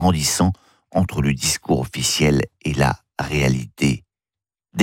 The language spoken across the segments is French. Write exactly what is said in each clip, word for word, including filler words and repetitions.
grandissant entre le discours officiel et la réalité. Décalage ?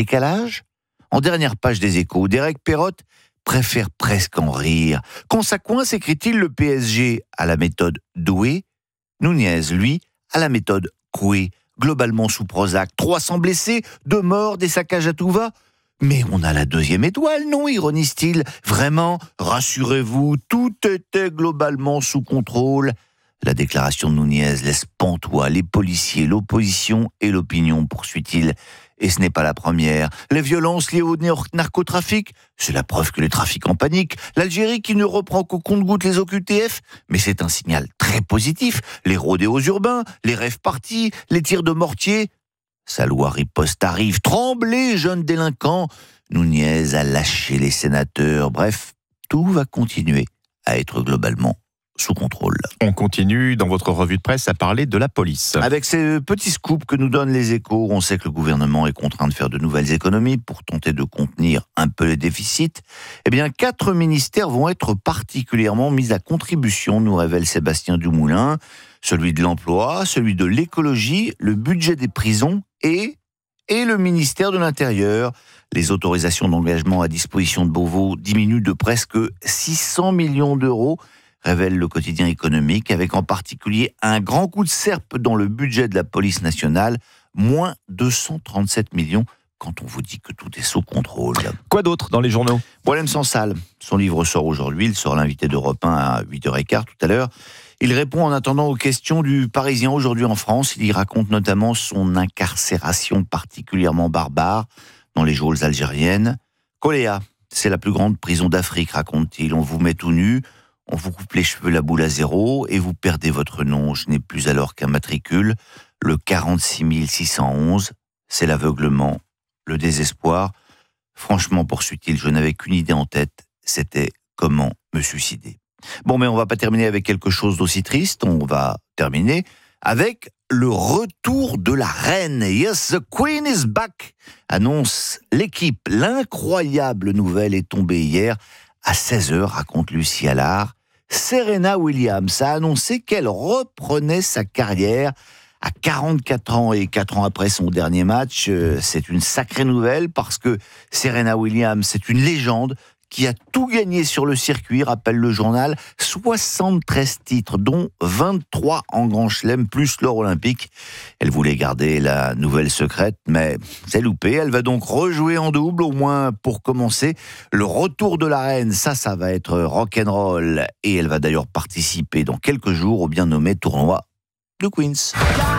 En dernière page des Échos, Derek Perrotte préfère presque en rire. Quand ça coince, écrit-il, le P S G à la méthode Doué, Nunez, lui, à la méthode Coué, globalement sous Prozac, trois cents blessés, deux morts, des saccages à tout va. Mais on a la deuxième étoile, non, ironise-t-il. Vraiment, rassurez-vous, tout était globalement sous contrôle. La déclaration de Nunez laisse pantois les policiers, l'opposition et l'opinion, poursuit-il. Et ce n'est pas la première. Les violences liées au narcotrafic, c'est la preuve que les trafics en panique. L'Algérie qui ne reprend qu'au compte-gouttes les O Q T F, mais c'est un signal très positif. Les rodéos urbains, les rêves partis, les tirs de mortier. Sa loi riposte arrive. Tremblez, jeunes délinquants. Nunez a lâché les sénateurs. Bref, tout va continuer à être globalement sous contrôle. On continue dans votre revue de presse à parler de la police. Avec ces petits scoops que nous donnent les Échos, on sait que le gouvernement est contraint de faire de nouvelles économies pour tenter de contenir un peu les déficits. Eh bien, quatre ministères vont être particulièrement mis à contribution, nous révèle Sébastien Dumoulin. Celui de l'emploi, celui de l'écologie, le budget des prisons et, et le ministère de l'Intérieur. Les autorisations d'engagement à disposition de Beauvau diminuent de presque six cents millions d'euros, révèle le quotidien économique, avec en particulier un grand coup de serpe dans le budget de la police nationale, moins deux cent trente-sept millions, quand on vous dit que tout est sous contrôle. Quoi d'autre dans les journaux ? Boilem Sansal, son livre sort aujourd'hui, il sort l'invité d'Europe un à huit heures quinze tout à l'heure. Il répond en attendant aux questions du Parisien aujourd'hui en France. Il y raconte notamment son incarcération particulièrement barbare dans les geôles algériennes. Koléa, c'est la plus grande prison d'Afrique, raconte-t-il. On vous met tout nu, on vous coupe les cheveux la boule à zéro et vous perdez votre nom. Je n'ai plus alors qu'un matricule, le quarante-six mille six cent onze. C'est l'aveuglement, le désespoir. Franchement, poursuit-il, je n'avais qu'une idée en tête, c'était comment me suicider. Bon, mais on va pas terminer avec quelque chose d'aussi triste, on va terminer avec le retour de la reine. Yes, the Queen is back, annonce l'équipe. L'incroyable nouvelle est tombée hier à seize heures, raconte Lucie Allard. Serena Williams a annoncé qu'elle reprenait sa carrière à quarante-quatre ans et quatre ans après son dernier match. C'est une sacrée nouvelle parce que Serena Williams, c'est une légende qui a tout gagné sur le circuit, rappelle le journal, soixante-treize titres, dont vingt-trois en Grand Chelem, plus l'or olympique. Elle voulait garder la nouvelle secrète, mais c'est loupé. Elle va donc rejouer en double, au moins pour commencer. Le retour de la reine, ça, ça va être rock'n'roll. Et elle va d'ailleurs participer dans quelques jours au bien nommé tournoi de Queens.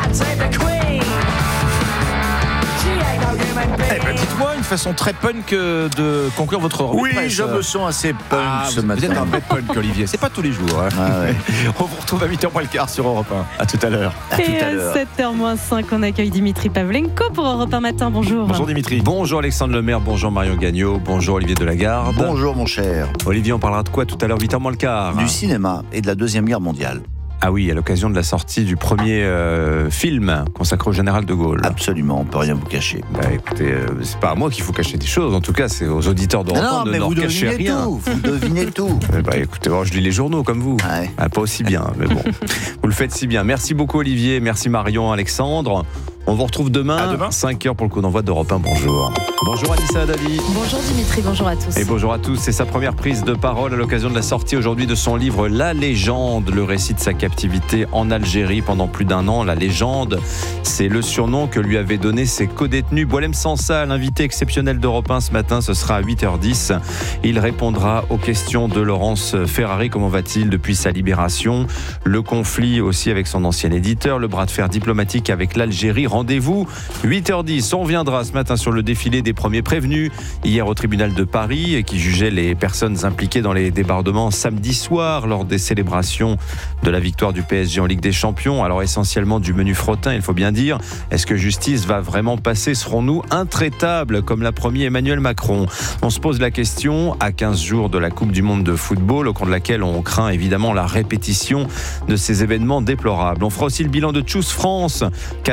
Eh ben, dites-moi une façon très punk de conclure votre revue Oui, de presse. je me sens assez punk Ah, ce vous, matin. vous êtes un vrai punk, Olivier. C'est pas tous les jours. Hein. Ah ouais. On vous retrouve à huit heures moins le quart sur Europe un. À tout à l'heure. À Et tout à à l'heure. sept heures moins cinq, on accueille Dimitri Pavlenko pour Europe un matin. Bonjour. Bonjour Dimitri. Bonjour Alexandre Lemaire, bonjour Marion Gagnon, bonjour Olivier Delagarde. Bonjour mon cher. Olivier, on parlera de quoi tout à l'heure, huit heures moins le quart? Du cinéma et de la Deuxième Guerre mondiale. Ah oui, à l'occasion de la sortie du premier euh, film consacré au général de Gaulle. Absolument, on peut rien vous cacher. Bah écoutez, euh, c'est pas à moi qu'il faut cacher des choses, en tout cas c'est aux auditeurs d'Europe un Non, de mais ne vous leur cacher devinez rien. tout, vous devinez tout. Eh bah écoutez, moi, je lis les journaux comme vous. Ouais. Ah, pas aussi bien, mais bon. Vous le faites si bien. Merci beaucoup Olivier, merci Marion, Alexandre. On vous retrouve demain, À demain. cinq heures pour le coup d'envoi d'Europe un. Bonjour. Bonjour Anissa Dadi. Bonjour Dimitri, bonjour à tous. Et bonjour à tous, c'est sa première prise de parole à l'occasion de la sortie aujourd'hui de son livre La Légende, le récit de sa captivité en Algérie pendant plus d'un an. La Légende, c'est le surnom que lui avaient donné ses codétenus. Boilem Sansal, l'invité exceptionnel d'Europe un ce matin, ce sera à huit heures dix. Il répondra aux questions de Laurence Ferrari, comment va-t-il depuis sa libération, le conflit aussi avec son ancien éditeur, le bras de fer diplomatique avec l'Algérie. Rendez-vous huit heures dix, on reviendra ce matin sur le défilé des premiers prévenus hier au tribunal de Paris qui jugeait les personnes impliquées dans les débordements samedi soir lors des célébrations de la victoire du P S G en Ligue des Champions. Alors essentiellement du menu frottin, il faut bien dire. Est-ce que justice va vraiment passer? Serons-nous intraitables comme l'a promis Emmanuel Macron? On se pose la question à quinze jours de la Coupe du Monde de football au cours de laquelle on craint évidemment la répétition de ces événements déplorables. On fera aussi le bilan de Choose France, quatre-vingt-treize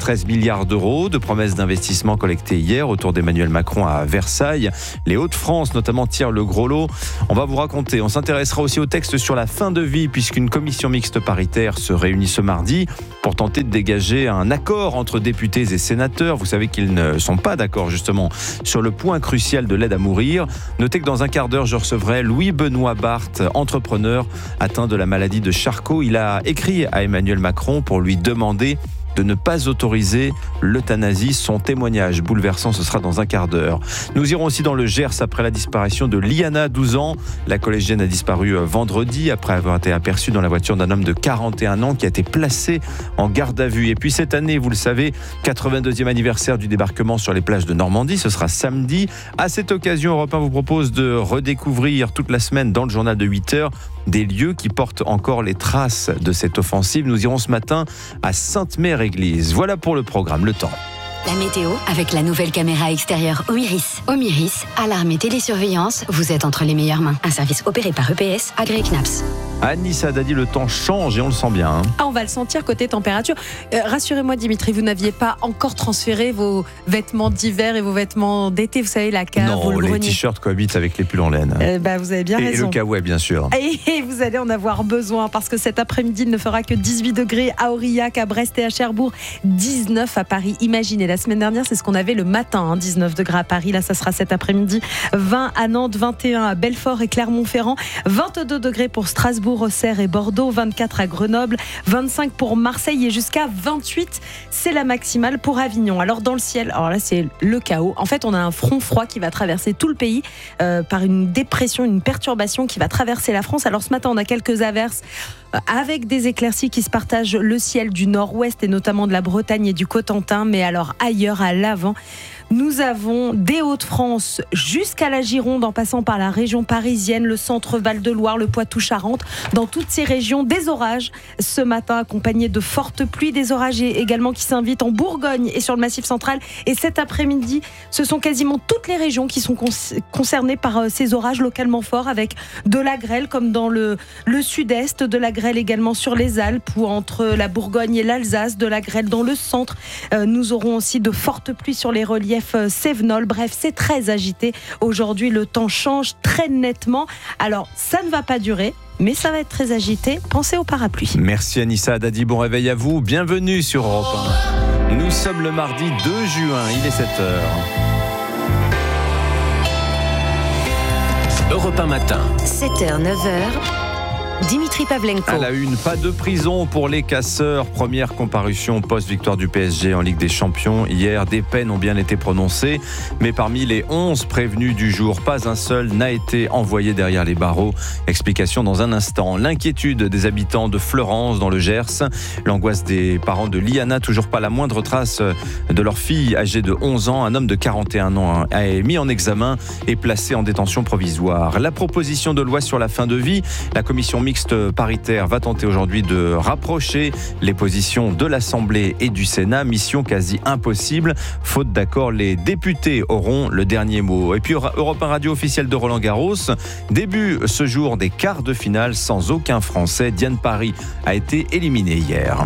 soixante-treize milliards d'euros de promesses d'investissement collectées hier autour d'Emmanuel Macron à Versailles. Les Hauts-de-France notamment tirent le gros lot. On va vous raconter. On s'intéressera aussi au texte sur la fin de vie puisqu'une commission mixte paritaire se réunit ce mardi pour tenter de dégager un accord entre députés et sénateurs. Vous savez qu'ils ne sont pas d'accord justement sur le point crucial de l'aide à mourir. Notez que dans un quart d'heure, je recevrai Louis-Benoît Barthes, entrepreneur atteint de la maladie de Charcot. Il a écrit à Emmanuel Macron pour lui demander de ne pas autoriser l'euthanasie. Son témoignage bouleversant, ce sera dans un quart d'heure. Nous irons aussi dans le Gers après la disparition de Liana, douze ans. La collégienne a disparu vendredi après avoir été aperçue dans la voiture d'un homme de quarante et un ans qui a été placé en garde à vue. Et puis cette année, vous le savez, quatre-vingt-deuxième anniversaire du débarquement sur les plages de Normandie. Ce sera samedi. À cette occasion, Europe un vous propose de redécouvrir toute la semaine dans le journal de huit heures des lieux qui portent encore les traces de cette offensive. Nous irons ce matin à Sainte-Mère-Église. Voilà pour le programme, le temps. La météo avec la nouvelle caméra extérieure Omiris. Omiris, alarme et télésurveillance, vous êtes entre les meilleures mains. Un service opéré par E P S, agréé C N A P S. Anissa Dadi, le temps change et on le sent bien. Hein. Ah, on va le sentir côté température. Euh, rassurez-moi Dimitri, vous n'aviez pas encore transféré vos vêtements d'hiver et vos vêtements d'été, vous savez, la cave ou Non, le les grenier. t-shirts cohabitent avec les pulls en laine. Euh, bah, vous avez bien et, raison. Et le kawaii, bien sûr. Et vous allez en avoir besoin parce que cet après-midi, il ne fera que dix-huit degrés à Aurillac, à Brest et à Cherbourg, dix-neuf à Paris. Imaginez, la semaine dernière, c'est ce qu'on avait le matin, hein, dix-neuf degrés à Paris. Là, ça sera cet après-midi. vingt à Nantes, vingt et un à Belfort et Clermont-Ferrand, vingt-deux degrés pour Strasbourg, Auxerre et Bordeaux, vingt-quatre à Grenoble, vingt-cinq pour Marseille et jusqu'à vingt-huit, c'est la maximale pour Avignon. Alors dans le ciel, alors là c'est le chaos. En fait, on a un front froid qui va traverser tout le pays euh, par une dépression, une perturbation qui va traverser la France. Alors ce matin, on a quelques averses euh, avec des éclaircies qui se partagent le ciel du nord-ouest et notamment de la Bretagne et du Cotentin. Mais alors ailleurs, à l'avant, nous avons des Hauts-de-France jusqu'à la Gironde, en passant par la région parisienne, le centre Val-de-Loire, le Poitou-Charentes. Dans toutes ces régions, des orages ce matin, accompagnés de fortes pluies. Des orages également qui s'invitent en Bourgogne et sur le Massif central. Et cet après-midi, ce sont quasiment toutes les régions qui sont concernées par ces orages localement forts, avec de la grêle comme dans le, le sud-est, de la grêle également sur les Alpes ou entre la Bourgogne et l'Alsace, de la grêle dans le centre. Euh, nous aurons aussi de fortes pluies sur les reliefs Cévenol. Bref, c'est très agité. Aujourd'hui, le temps change très nettement. Alors, ça ne va pas durer, mais ça va être très agité. Pensez au parapluie. Merci Anissa Dadi, bon réveil à vous. Bienvenue sur Europe un. Nous sommes le mardi deux juin, il est sept heures. Europe un matin. sept heures, neuf heures. Dimitri Pavlenko. À la une, pas de prison pour les casseurs. Première comparution post-victoire du P S G en Ligue des Champions. Hier, des peines ont bien été prononcées. Mais parmi les onze prévenus du jour, pas un seul n'a été envoyé derrière les barreaux. Explication dans un instant. L'inquiétude des habitants de Fleurance dans le Gers. L'angoisse des parents de Liana. Toujours pas la moindre trace de leur fille âgée de onze ans. Un homme de quarante et un ans est mis en examen et placé en détention provisoire. La proposition de loi sur la fin de vie. La commission mixte paritaire va tenter aujourd'hui de rapprocher les positions de l'Assemblée et du Sénat. Mission quasi impossible. Faute d'accord, les députés auront le dernier mot. Et puis Europe un Radio officielle de Roland Garros. Début ce jour des quarts de finale sans aucun Français. Diane Paris a été éliminée hier.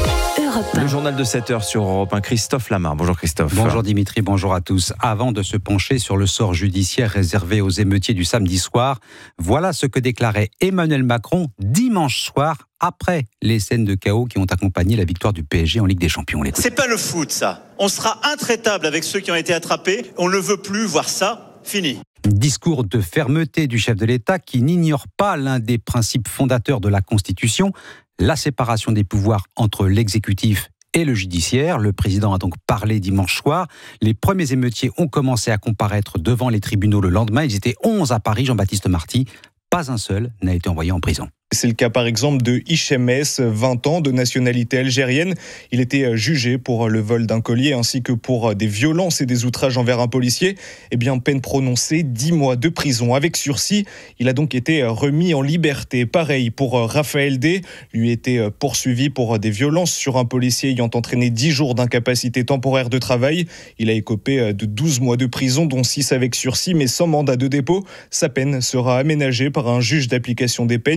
Le journal de sept heures sur Europe un, Christophe Lamar. Bonjour Christophe. Bonjour Dimitri, bonjour à tous. Avant de se pencher sur le sort judiciaire réservé aux émeutiers du samedi soir, voilà ce que déclarait Emmanuel Macron dimanche soir après les scènes de chaos qui ont accompagné la victoire du P S G en Ligue des Champions. C'est pas le foot ça. On sera intraitable avec ceux qui ont été attrapés. On ne veut plus voir ça. Fini. Discours de fermeté du chef de l'État qui n'ignore pas l'un des principes fondateurs de la Constitution, la séparation des pouvoirs entre l'exécutif et le judiciaire. Le président a donc parlé dimanche soir. Les premiers émeutiers ont commencé à comparaître devant les tribunaux le lendemain. Ils étaient onze à Paris, Jean-Baptiste Marty. Pas un seul n'a été envoyé en prison. C'est le cas par exemple de Hichem S, vingt ans, de nationalité algérienne. Il était jugé pour le vol d'un collier ainsi que pour des violences et des outrages envers un policier. Eh bien, peine prononcée, dix mois de prison avec sursis. Il a donc été remis en liberté. Pareil pour Raphaël D. Lui était poursuivi pour des violences sur un policier ayant entraîné dix jours d'incapacité temporaire de travail. Il a écopé de douze mois de prison, dont six avec sursis, mais sans mandat de dépôt. Sa peine sera aménagée par un juge d'application des peines. Il encourait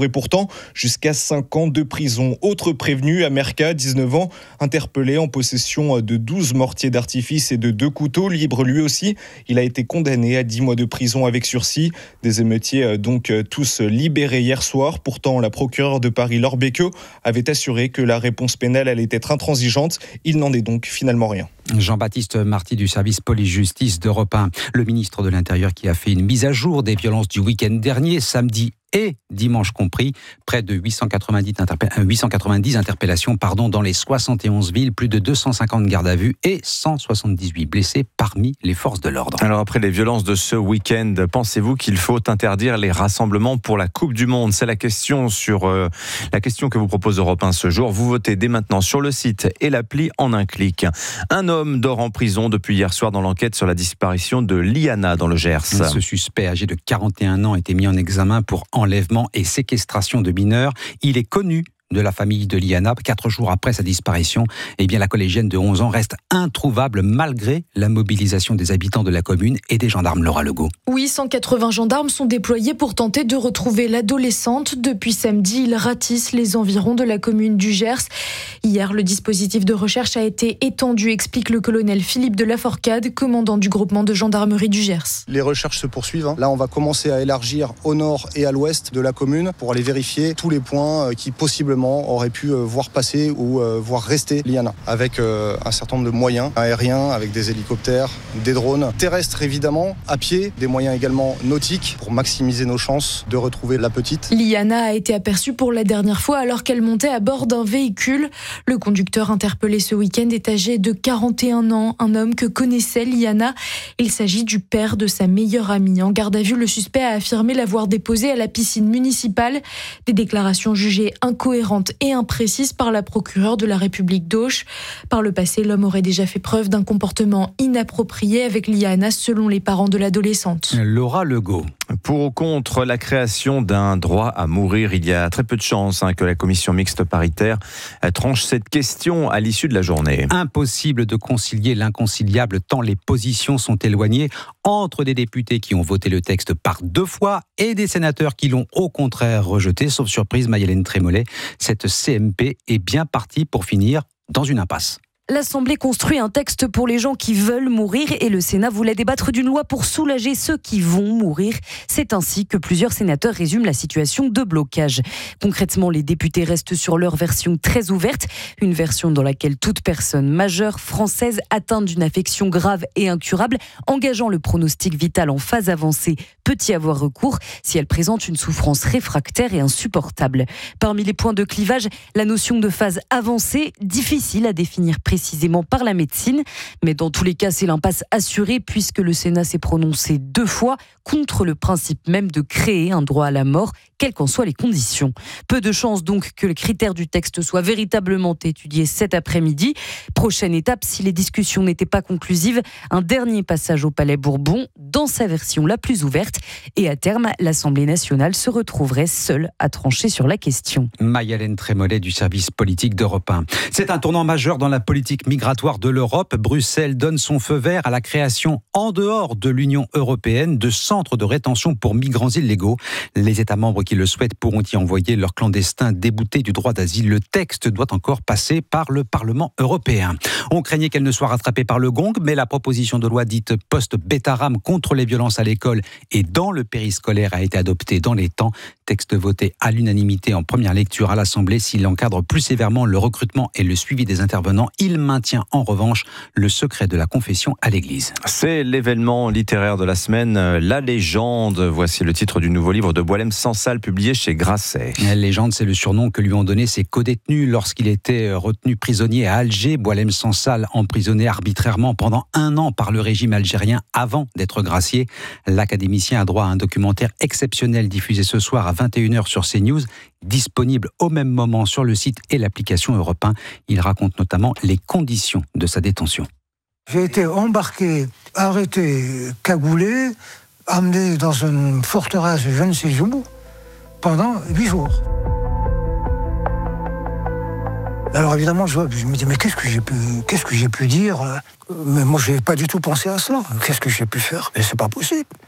pourtant jusqu'à cinq ans de prison. Autre prévenu, Amerka, dix-neuf ans, interpellé en possession de douze mortiers d'artifice et de deux couteaux, libre lui aussi. Il a été condamné à dix mois de prison avec sursis. Des émeutiers donc tous libérés hier soir. Pourtant, la procureure de Paris, Laure Becqueux, avait assuré que la réponse pénale allait être intransigeante. Il n'en est donc finalement rien. Jean-Baptiste Marty du service police-justice d'Europe un, le ministre de l'Intérieur qui a fait une mise à jour des violences du week-end dernier, samedi et dimanche compris, près de huit cent quatre-vingt-dix, interpell- huit cent quatre-vingt-dix interpellations pardon, dans les soixante et onze villes, plus de deux cent cinquante gardes à vue et cent soixante-dix-huit blessés parmi les forces de l'ordre. Alors après les violences de ce week-end, pensez-vous qu'il faut interdire les rassemblements pour la Coupe du Monde ? C'est la question sur euh, la question que vous propose Europe un ce jour. Vous votez dès maintenant sur le site et l'appli en un clic. Un homme dort en prison depuis hier soir dans l'enquête sur la disparition de Liana dans le Gers. Ce suspect âgé de quarante et un ans a été mis en examen pour enlèvement et séquestration de mineurs. Il est connu de la famille de Liana. Quatre jours après sa disparition, eh bien, la collégienne de onze ans reste introuvable malgré la mobilisation des habitants de la commune et des gendarmes. Laura Legault. Oui, cent quatre-vingts gendarmes sont déployés pour tenter de retrouver l'adolescente. Depuis samedi, ils ratissent les environs de la commune du Gers. Hier, le dispositif de recherche a été étendu, explique le colonel Philippe de Laforcade, commandant du groupement de gendarmerie du Gers. Les recherches se poursuivent. Là, on va commencer à élargir au nord et à l'ouest de la commune pour aller vérifier tous les points qui possiblement aurait pu voir passer ou voir rester Liana, avec un certain nombre de moyens aériens, avec des hélicoptères, des drones, terrestres évidemment, à pied, des moyens également nautiques pour maximiser nos chances de retrouver la petite. Liana a été aperçue pour la dernière fois alors qu'elle montait à bord d'un véhicule. Le conducteur interpellé ce week-end est âgé de quarante et un ans, un homme que connaissait Liana. Il s'agit du père de sa meilleure amie. En garde à vue, le suspect a affirmé l'avoir déposée à la piscine municipale. Des déclarations jugées incohérentes et imprécises par la procureure de la République d'Auch. Par le passé, l'homme aurait déjà fait preuve d'un comportement inapproprié avec Liana, selon les parents de l'adolescente. Laura Legault. Pour ou contre la création d'un droit à mourir, il y a très peu de chances hein, que la commission mixte paritaire tranche cette question à l'issue de la journée. Impossible de concilier l'inconciliable tant les positions sont éloignées entre des députés qui ont voté le texte par deux fois et des sénateurs qui l'ont au contraire rejeté. Sauf surprise, Maï-Hélène Trémollet, cette C M P est bien partie pour finir dans une impasse. L'Assemblée construit un texte pour les gens qui veulent mourir et le Sénat voulait débattre d'une loi pour soulager ceux qui vont mourir. C'est ainsi que plusieurs sénateurs résument la situation de blocage. Concrètement, les députés restent sur leur version très ouverte, une version dans laquelle toute personne majeure française atteinte d'une affection grave et incurable, engageant le pronostic vital en phase avancée, peut y avoir recours si elle présente une souffrance réfractaire et insupportable. Parmi les points de clivage, la notion de phase avancée, difficile à définir précisément. précisément par la médecine. Mais dans tous les cas, c'est l'impasse assurée puisque le Sénat s'est prononcé deux fois contre le principe même de créer un droit à la mort, quelles qu'en soient les conditions. Peu de chances donc que le critère du texte soit véritablement étudié cet après-midi. Prochaine étape, si les discussions n'étaient pas conclusives, un dernier passage au Palais Bourbon dans sa version la plus ouverte. Et à terme, l'Assemblée nationale se retrouverait seule à trancher sur la question. Maï-Hélène Trémollet du service politique d'Europe un. C'est un tournant majeur dans la politique migratoire de l'Europe. Bruxelles donne son feu vert à la création en dehors de l'Union européenne de centres de rétention pour migrants illégaux. Les États membres qui le souhaitent pourront y envoyer leurs clandestins déboutés du droit d'asile. Le texte doit encore passer par le Parlement européen. On craignait qu'elle ne soit rattrapée par le gong, mais la proposition de loi dite post-Betaram contre les violences à l'école et dans le périscolaire a été adoptée dans les temps. Texte voté à l'unanimité en première lecture à l'Assemblée. S'il encadre plus sévèrement le recrutement et le suivi des intervenants, il maintient en revanche le secret de la confession à l'Église. C'est l'événement littéraire de la semaine, La Légende. Voici le titre du nouveau livre de Boualem Sansal, publié chez Grasset. La Légende, c'est le surnom que lui ont donné ses codétenus lorsqu'il était retenu prisonnier à Alger. Boualem Sansal, emprisonné arbitrairement pendant un an par le régime algérien avant d'être gracié. L'académicien a droit à un documentaire exceptionnel diffusé ce soir à vingt et une heures sur CNews, disponible au même moment sur le site et l'application Europe un. Il raconte notamment les conditions de sa détention. J'ai été embarqué, arrêté, cagoulé, amené dans une forteresse je ne sais où pendant huit jours. Alors évidemment, je, je me dis, mais qu'est-ce que j'ai pu, qu'est-ce que j'ai pu dire ? Mais moi, je n'ai pas du tout pensé à cela. Qu'est-ce que j'ai pu faire ? Mais c'est pas possible.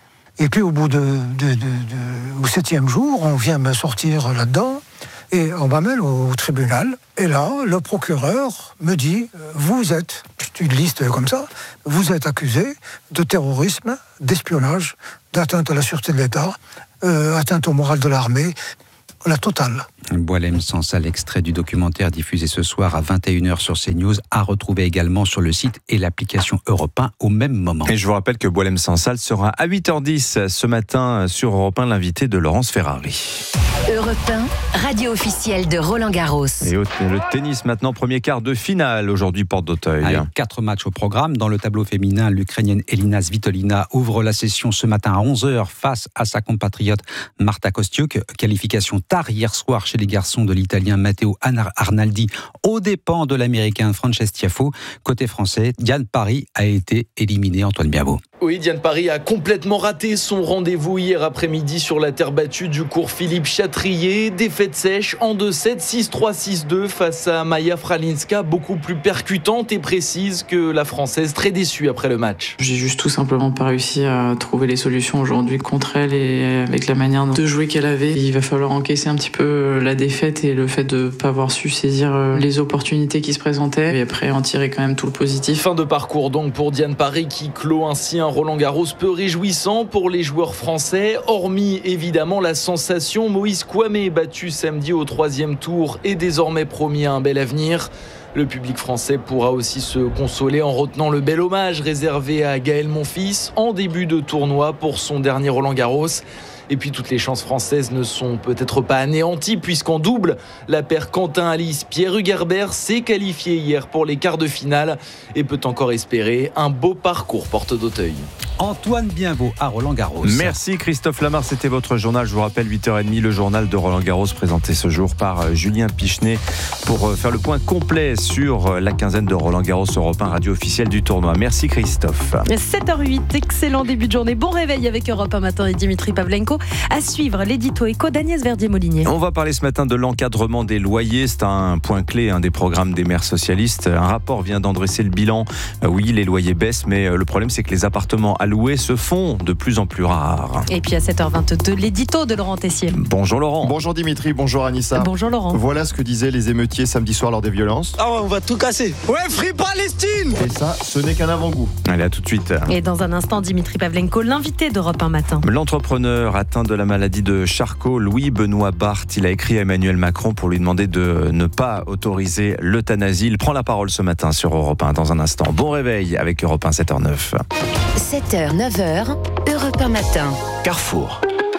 Et puis au bout de, de, de, de au septième jour, on vient me sortir là-dedans et on m'amène au tribunal. Et là, le procureur me dit, vous êtes, c'est une liste comme ça, vous êtes accusé de terrorisme, d'espionnage, d'atteinte à la sûreté de l'État, euh, atteinte au moral de l'armée, la totale. Boualem Sansal, extrait du documentaire diffusé ce soir à vingt et une heures sur CNews, à retrouver également sur le site et l'application Europe un au même moment. Et je vous rappelle que Boualem Sansal sera à huit heures dix ce matin sur Europe un, l'invité de Laurence Ferrari. Europe un, radio officielle de Roland Garros. Et le tennis maintenant, premier quart de finale aujourd'hui, porte d'Auteuil. Avec quatre matchs au programme. Dans le tableau féminin, l'Ukrainienne Elina Svitolina ouvre la session ce matin à onze heures face à sa compatriote Marta Kostyuk. Qualification tard hier soir chez les garçons de l'Italien Matteo Arnaldi aux dépens de l'Américain Frances Tiafoe. Côté français, Diane Paris a été éliminée. Antoine Biavo. Oui, Diane Paris a complètement raté son rendez-vous hier après-midi sur la terre battue du cours Philippe Chatrier. Défaite sèche en deux sept, six trois, six deux face à Maja Fralinska, beaucoup plus percutante et précise que la Française, très déçue après le match. J'ai juste tout simplement pas réussi à trouver les solutions aujourd'hui contre elle et avec la manière de jouer qu'elle avait. Il va falloir encaisser un petit peu la défaite et le fait de ne pas avoir su saisir les opportunités qui se présentaient et après en tirer quand même tout le positif. Fin de parcours donc pour Diane Paris qui clôt ainsi un Roland Garros peu réjouissant pour les joueurs français, hormis évidemment la sensation Moïse Kouamé battu samedi au troisième tour et désormais promis à un bel avenir. Le public français pourra aussi se consoler en retenant le bel hommage réservé à Gaël Monfils en début de tournoi pour son dernier Roland Garros. Et puis toutes les chances françaises ne sont peut-être pas anéanties puisqu'en double, la paire Quentin-Alice Pierre Hugerbert s'est qualifiée hier pour les quarts de finale et peut encore espérer un beau parcours porte d'Auteuil. Antoine Bienveau à Roland Garros. Merci Christophe Lamar, c'était votre journal. Je vous rappelle huit heures trente, le journal de Roland Garros présenté ce jour par Julien Pichenet pour faire le point complet sur la quinzaine de Roland Garros Europe un, radio officielle du tournoi. Merci Christophe. sept heures huit, excellent début de journée. Bon réveil avec Europe un matin et Dimitri Pavlenko. À suivre l'édito éco d'Agnès Verdier-Molinier. On va parler ce matin de l'encadrement des loyers. C'est un point clé un des programmes des maires socialistes. Un rapport vient d'en dresser le bilan. Oui, les loyers baissent, mais le problème c'est que les appartements alloués se font de plus en plus rares. Et puis à sept heures vingt-deux, l'édito de Laurent Tessier. Bonjour Laurent. Bonjour Dimitri, bonjour Anissa. Bonjour Laurent. Voilà ce que disaient les émeutiers samedi soir lors des violences. Ah ouais, on va tout casser. Ouais, Free Palestine. Et ça, ce n'est qu'un avant-goût. Allez, à tout de suite. Et dans un instant, Dimitri Pavlenko, l'invité d'Europe un matin. L'entrepreneur atteint de la maladie de Charcot, Louis-Benoît Barthes, il a écrit à Emmanuel Macron pour lui demander de ne pas autoriser l'euthanasie. Il prend la parole ce matin sur Europe un dans un instant. Bon réveil avec Europe un, sept heures neuf. sept heures, neuf heures, Europe un matin. Carrefour.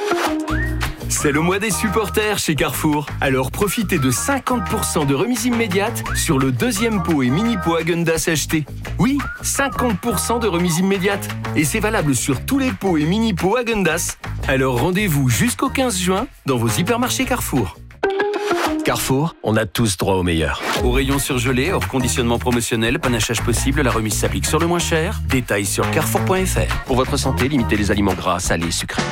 C'est le mois des supporters chez Carrefour. Alors profitez de cinquante pour cent de remise immédiate sur le deuxième pot et mini pot Häagen-Dazs acheté. Oui, cinquante pour cent de remise immédiate. Et c'est valable sur tous les pots et mini pots Häagen-Dazs. Alors rendez-vous jusqu'au quinze juin dans vos hypermarchés Carrefour. Carrefour, on a tous droit au meilleur. Au rayon surgelé, hors conditionnement promotionnel, panachage possible, la remise s'applique sur le moins cher. Détails sur carrefour point f r. Pour votre santé, limitez les aliments gras, salés, sucrés.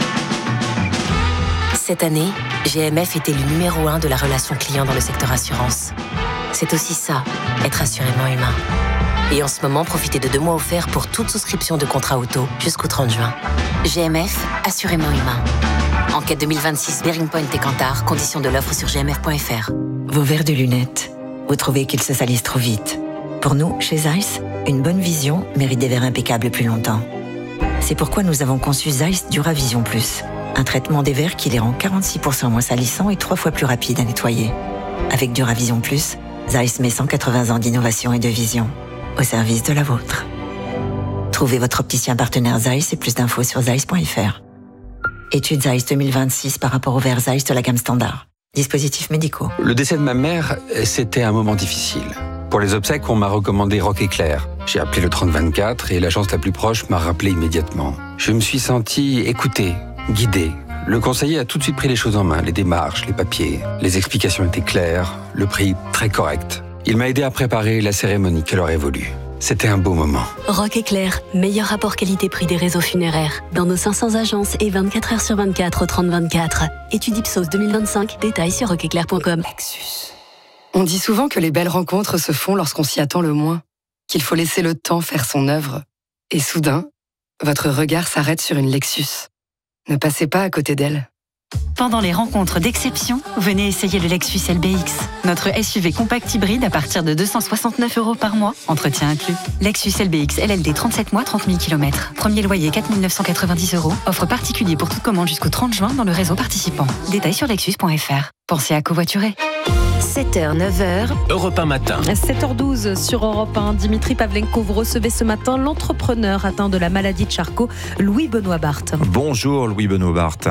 Cette année, G M F est élu numéro un de la relation client dans le secteur assurance. C'est aussi ça, être assurément humain. Et en ce moment, profitez de deux mois offerts pour toute souscription de contrat auto jusqu'au trente juin. G M F, assurément humain. Enquête deux mille vingt-six, Bearing Point et Kantar, conditions de l'offre sur g m f point f r. Vos verres de lunettes, vous trouvez qu'ils se salissent trop vite. Pour nous, chez Zeiss, une bonne vision mérite des verres impeccables plus longtemps. C'est pourquoi nous avons conçu Zeiss Duravision Plus, un traitement des verres qui les rend quarante-six pour cent moins salissants et trois fois plus rapides à nettoyer. Avec Duravision Plus, Zeiss met cent quatre-vingts ans d'innovation et de vision au service de la vôtre. Trouvez votre opticien partenaire Zeiss et plus d'infos sur zeiss point f r. Étude Zeiss deux mille vingt-six par rapport au verre Zeiss de la gamme standard. Dispositifs médicaux. Le décès de ma mère, c'était un moment difficile. Pour les obsèques, on m'a recommandé Rock Éclair. J'ai appelé le trente vingt-quatre et l'agence la plus proche m'a rappelé immédiatement. Je me suis senti écouté, guidé. Le conseiller a tout de suite pris les choses en main, les démarches, les papiers. Les explications étaient claires, le prix très correct. Il m'a aidé à préparer la cérémonie qu'elle aurait voulu. C'était un beau moment. Rock Éclair, meilleur rapport qualité-prix des réseaux funéraires. Dans nos cinq cents agences et vingt-quatre heures sur vingt-quatre au trente vingt-quatre. Étude Ipsos deux mille vingt-cinq, détails sur rock éclair point com. Lexus. On dit souvent que les belles rencontres se font lorsqu'on s'y attend le moins, qu'il faut laisser le temps faire son œuvre. Et soudain, votre regard s'arrête sur une Lexus. Ne passez pas à côté d'elle. Pendant les rencontres d'exception, venez essayer le Lexus L B X. Notre S U V compact hybride à partir de deux cent soixante-neuf euros par mois, entretien inclus. Lexus L B X L L D trente-sept mois, trente mille kilomètres. Premier loyer quatre mille neuf cent quatre-vingt-dix euros. Offre particulier pour toute commande jusqu'au trente juin dans le réseau participant. Détails sur lexus point f r. Pensez à covoiturer. sept heures, neuf heures. Europe un matin. sept heures douze sur Europe un. Dimitri Pavlenko, vous recevez ce matin l'entrepreneur atteint de la maladie de Charcot, Louis-Benoît Barthes. Bonjour Louis-Benoît Barthes.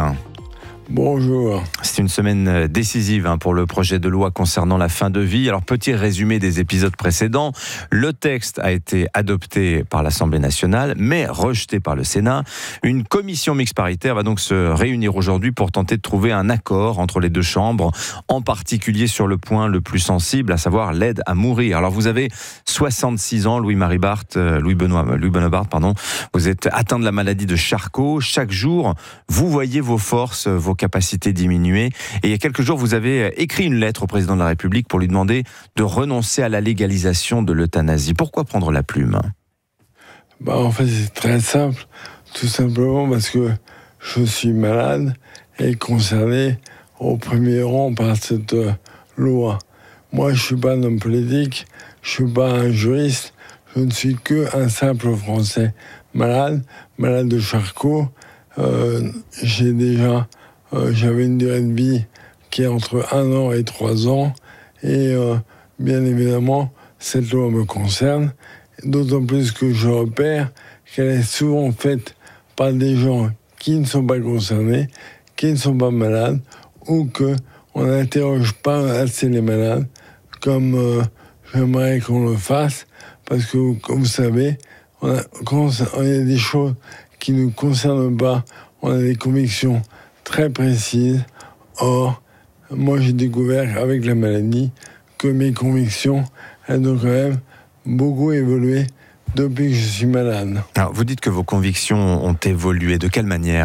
Bonjour. C'est une semaine décisive hein, pour le projet de loi concernant la fin de vie. Alors, petit résumé des épisodes précédents. Le texte a été adopté par l'Assemblée nationale, mais rejeté par le Sénat. Une commission mixte paritaire va donc se réunir aujourd'hui pour tenter de trouver un accord entre les deux chambres, en particulier sur le point le plus sensible, à savoir l'aide à mourir. Alors, vous avez soixante-six ans, Louis-Marie Barthes, euh, Louis-Benoît, Louis-Benoît Barthes, pardon. Vous êtes atteint de la maladie de Charcot. Chaque jour, vous voyez vos forces, vos capacités diminuer. Et il y a quelques jours, vous avez écrit une lettre au président de la République pour lui demander de renoncer à la légalisation de l'euthanasie. Pourquoi prendre la plume ? Bah, en fait, c'est très simple. Tout simplement parce que je suis malade et concerné au premier rang par cette euh, loi. Moi, je ne suis pas un homme politique, je ne suis pas un juriste, je ne suis qu'un simple Français malade, malade de Charcot. Euh, j'ai déjà Euh, j'avais une durée de vie qui est entre un an et trois ans. Et euh, bien évidemment, cette loi me concerne. D'autant plus que je repère qu'elle est souvent faite par des gens qui ne sont pas concernés, qui ne sont pas malades, ou qu'on n'interroge pas assez les malades, comme euh, j'aimerais qu'on le fasse. Parce que, comme vous savez, on a, quand il y a des choses qui ne nous concernent pas, on a des convictions très précise. Or, moi j'ai découvert avec la maladie que mes convictions, elles ont quand même beaucoup évolué depuis que je suis malade. Alors, vous dites que vos convictions ont évolué. De quelle manière ?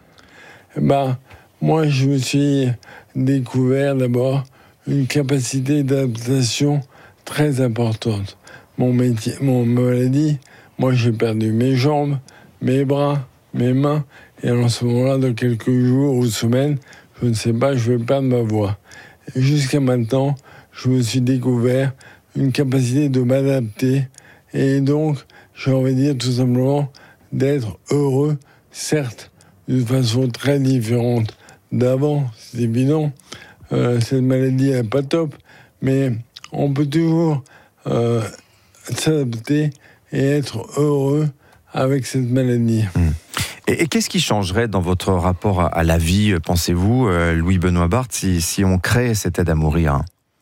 Bah, moi je me suis découvert d'abord une capacité d'adaptation très importante. Mon métier, mon maladie, moi j'ai perdu mes jambes, mes bras, mes mains. Et en ce moment-là, dans quelques jours ou semaines, je ne sais pas, je vais perdre ma voix. Et jusqu'à maintenant, je me suis découvert une capacité de m'adapter. Et donc, j'ai envie de dire tout simplement d'être heureux, certes, d'une façon très différente d'avant, c'est évident. Euh, cette maladie n'est pas top, mais on peut toujours euh, s'adapter et être heureux avec cette maladie. Mmh. Et, et qu'est-ce qui changerait dans votre rapport à, à la vie, pensez-vous, euh, Louis-Benoît Barthes, si, si on crée cette aide à mourir ?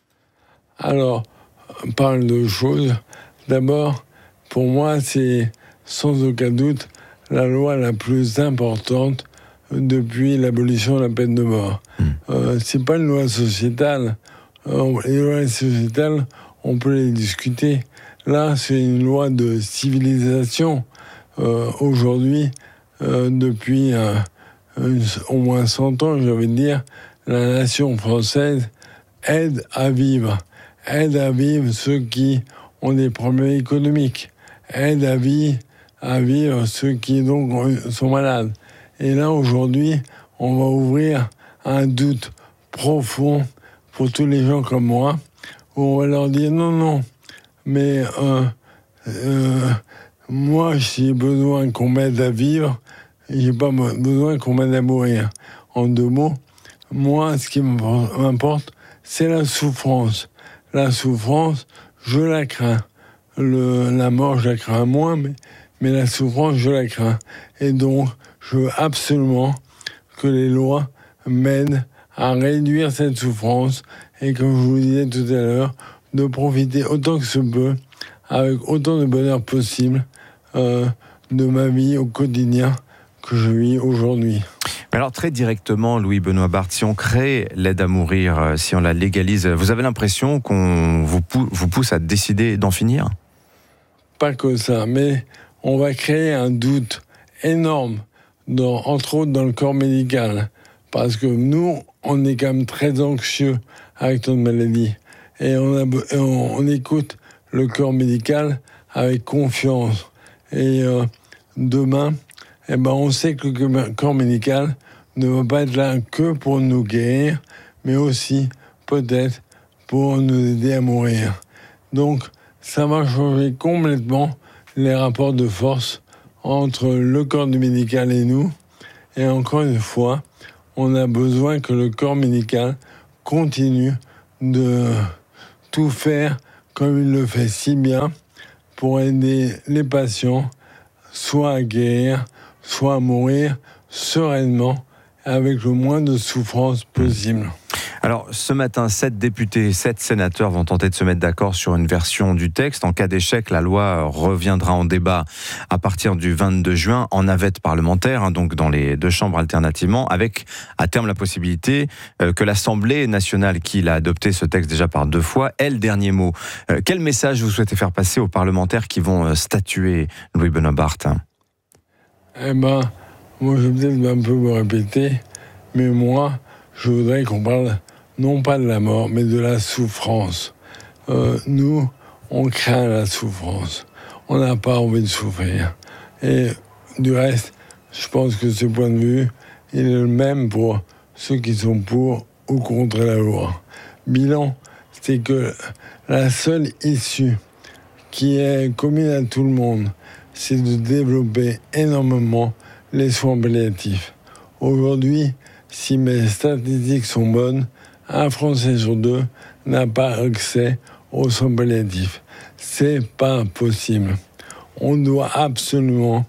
Alors, on parle de choses. D'abord, pour moi, c'est sans aucun doute la loi la plus importante depuis l'abolition de la peine de mort. Mmh. Euh, c'est pas une loi sociétale. Euh, les lois sociétales, on peut les discuter. Là, c'est une loi de civilisation. Euh, aujourd'hui, Euh, depuis euh, une, au moins cent ans, j'ai envie de dire, la nation française aide à vivre. Aide à vivre ceux qui ont des problèmes économiques. Aide à vivre, à vivre ceux qui donc sont malades. Et là, aujourd'hui, on va ouvrir un doute profond pour tous les gens comme moi, où on va leur dire non, non, mais euh, euh, moi, j'ai besoin qu'on m'aide à vivre, j'ai pas besoin qu'on m'aide à mourir. En deux mots, moi, ce qui m'importe, c'est la souffrance. La souffrance, je la crains. Le, la mort, je la crains moins, mais, mais la souffrance, je la crains. Et donc, je veux absolument que les lois m'aident à réduire cette souffrance et, comme je vous disais tout à l'heure, de profiter autant que se peut, avec autant de bonheur possible, euh, de ma vie au quotidien que je vis aujourd'hui. Mais alors, très directement, Louis-Benoît Barthes, si on crée l'aide à mourir, si on la légalise, vous avez l'impression qu'on vous, pou- vous pousse à décider d'en finir ? Pas que ça, mais on va créer un doute énorme, dans, entre autres dans le corps médical. Parce que nous, on est quand même très anxieux avec notre maladie. Et on, a, et on, on écoute le corps médical avec confiance. Et euh, demain, eh ben, on sait que le corps médical ne va pas être là que pour nous guérir, mais aussi peut-être pour nous aider à mourir. Donc, ça va changer complètement les rapports de force entre le corps du médical et nous. Et encore une fois, on a besoin que le corps médical continue de tout faire comme il le fait si bien pour aider les patients soit à guérir, soit à mourir sereinement avec le moins de souffrance possible. Alors, ce matin, sept députés, sept sénateurs vont tenter de se mettre d'accord sur une version du texte. En cas d'échec, la loi reviendra en débat à partir du vingt-deux juin en navette parlementaire, hein, donc dans les deux chambres alternativement, avec à terme la possibilité euh, que l'Assemblée nationale, qui l'a adopté ce texte déjà par deux fois, ait le dernier mot. Euh, quel message vous souhaitez faire passer aux parlementaires qui vont euh, statuer, Louis-Benoît Barthes? Eh ben, moi je vais peut-être un peu me répéter, mais moi, je voudrais qu'on parle non pas de la mort, mais de la souffrance. Euh, nous, on craint la souffrance. On n'a pas envie de souffrir. Et du reste, je pense que ce point de vue, il est le même pour ceux qui sont pour ou contre la loi. Bilan, c'est que la seule issue qui est commune à tout le monde, c'est de développer énormément les soins palliatifs. Aujourd'hui, si mes statistiques sont bonnes, un Français sur deux n'a pas accès aux soins palliatifs. C'est pas possible. On doit absolument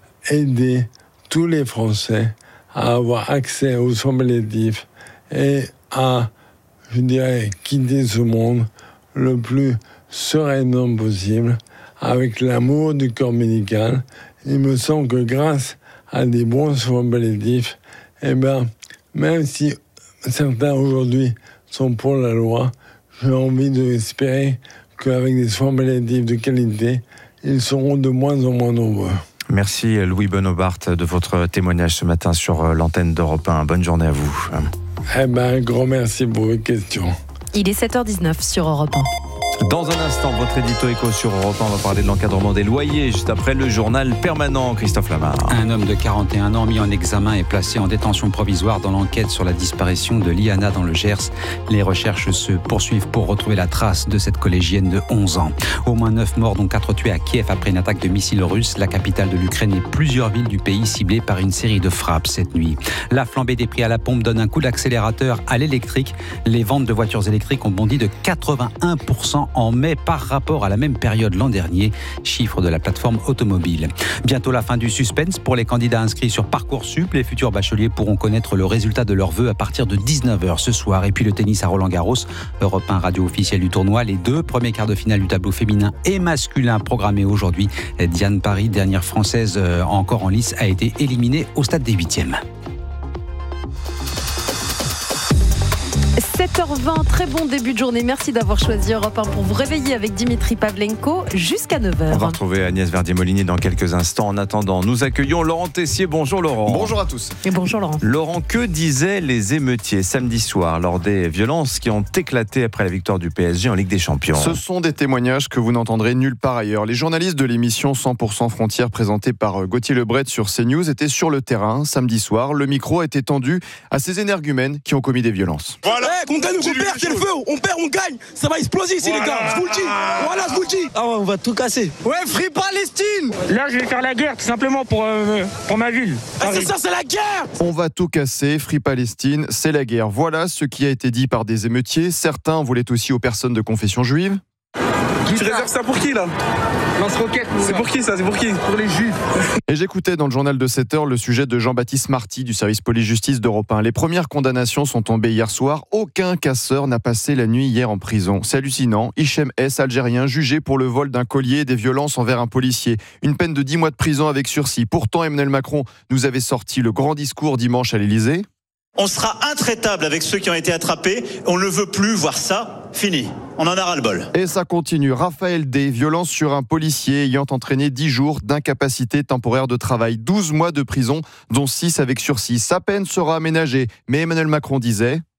aider tous les Français à avoir accès aux soins palliatifs et à, je dirais, quitter ce monde le plus sereinement possible, avec l'amour du corps médical. Il me semble que grâce à des bons soins palliatifs, eh ben, même si certains aujourd'hui sont pour la loi, j'ai envie d'espérer qu'avec des soins palliatifs de qualité, ils seront de moins en moins nombreux. Merci Louis-Benoît Barthes de votre témoignage ce matin sur l'antenne d'Europe un. Bonne journée à vous. Eh ben, un grand merci pour vos questions. Il est sept heures dix-neuf sur Europe un. Dans un instant, votre édito éco sur Europe un, on va parler de l'encadrement des loyers, juste après le journal permanent. Christophe Lamar. Un homme de quarante et un ans mis en examen et placé en détention provisoire dans l'enquête sur la disparition de Liana dans le Gers. Les recherches se poursuivent pour retrouver la trace de cette collégienne de onze ans. Au moins neuf morts, dont quatre tués à Kiev après une attaque de missiles russes, la capitale de l'Ukraine et plusieurs villes du pays ciblées par une série de frappes cette nuit. La flambée des prix à la pompe donne un coup d'accélérateur à l'électrique. Les ventes de voitures électriques ont bondi de quatre-vingt-un pour cent en mai par rapport à la même période l'an dernier, chiffre de la plateforme automobile. Bientôt la fin du suspense pour les candidats inscrits sur Parcoursup. Les futurs bacheliers pourront connaître le résultat de leurs vœux à partir de dix-neuf heures ce soir. Et puis le tennis à Roland-Garros, Europe un, radio officielle du tournoi. Les deux premiers quarts de finale du tableau féminin et masculin programmés aujourd'hui. Diane Paris, dernière française encore en lice, a été éliminée au stade des huitièmes. sept heures vingt, très bon début de journée. Merci d'avoir choisi Europe un pour vous réveiller avec Dimitri Pavlenko jusqu'à neuf heures. On va retrouver Agnès Verdier-Molinier dans quelques instants. En attendant, nous accueillons Laurent Tessier. Bonjour Laurent. Bonjour à tous. Et bonjour Laurent. Laurent, que disaient les émeutiers samedi soir lors des violences qui ont éclaté après la victoire du P S G en Ligue des Champions? Ce sont des témoignages que vous n'entendrez nulle part ailleurs. Les journalistes de l'émission cent pour cent Frontières présentée par Gauthier Lebret sur CNews étaient sur le terrain samedi soir. Le micro a été tendu à ces énergumènes qui ont commis des violences. Voilà, hey, qu'on gagne ou qu'on perd, c'est le feu. On perd, on gagne. Ça va exploser ici, voilà. Les gars. Je vous le dis. Voilà, je vous le dis. Ah ouais, on va tout casser. Ouais, Free Palestine. Là, je vais faire la guerre tout simplement pour, euh, pour ma ville. Ah, c'est ça, c'est la guerre. On va tout casser. Free Palestine, c'est la guerre. Voilà ce qui a été dit par des émeutiers. Certains voulaient aussi aux personnes de confession juive. Tu réserves ça pour qui là? Lance-roquette. C'est pour qui ça? C'est pour qui? Pour les juifs. Et j'écoutais dans le journal de sept heures le sujet de Jean-Baptiste Marty du service police-justice d'Europe un. Les premières condamnations sont tombées hier soir. Aucun casseur n'a passé la nuit hier en prison. C'est hallucinant. Hichem S, algérien, jugé pour le vol d'un collier et des violences envers un policier. Une peine de dix mois de prison avec sursis. Pourtant, Emmanuel Macron nous avait sorti le grand discours dimanche à l'Élysée. On sera intraitable avec ceux qui ont été attrapés. On ne veut plus voir ça. Fini. On en a ras-le-bol. Et ça continue. Raphaël D, violence sur un policier ayant entraîné dix jours d'incapacité temporaire de travail. douze mois de prison, dont six avec sursis. Sa peine sera aménagée. Mais Emmanuel Macron disait...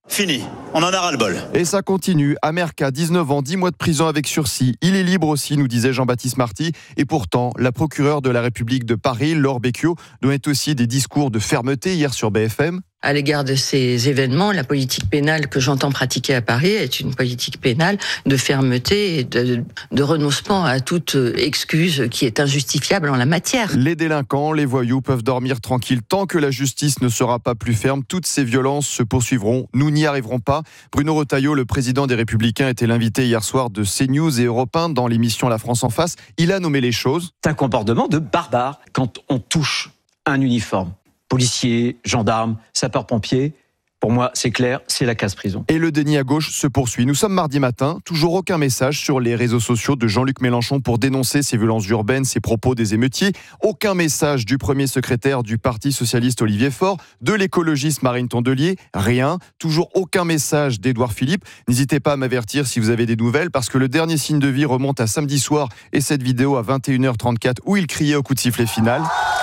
Fini, on en a ras-le-bol. Et ça continue. Amerka, dix-neuf ans, dix mois de prison avec sursis. Il est libre aussi, nous disait Jean-Baptiste Marty. Et pourtant, la procureure de la République de Paris, Laure Becchio, donnait aussi des discours de fermeté hier sur B F M. À l'égard de ces événements, la politique pénale que j'entends pratiquer à Paris est une politique pénale de fermeté et de, de renoncement à toute excuse qui est injustifiable en la matière. Les délinquants, les voyous peuvent dormir tranquilles tant que la justice ne sera pas plus ferme. Toutes ces violences se poursuivront. Nous n'y arriverons pas. Bruno Retailleau, le président des Républicains, était l'invité hier soir de CNews et Europe un dans l'émission La France en face. Il a nommé les choses. C'est un comportement de barbare quand on touche un uniforme. Policiers, gendarmes, sapeurs-pompiers, pour moi, c'est clair, c'est la casse-prison. Et le déni à gauche se poursuit. Nous sommes mardi matin, toujours aucun message sur les réseaux sociaux de Jean-Luc Mélenchon pour dénoncer ces violences urbaines, ces propos des émeutiers. Aucun message du premier secrétaire du Parti socialiste Olivier Faure, de l'écologiste Marine Tondelier, rien. Toujours aucun message d'Édouard Philippe. N'hésitez pas à m'avertir si vous avez des nouvelles, parce que le dernier signe de vie remonte à samedi soir et cette vidéo à vingt et une heures trente-quatre où il criait au coup de sifflet final.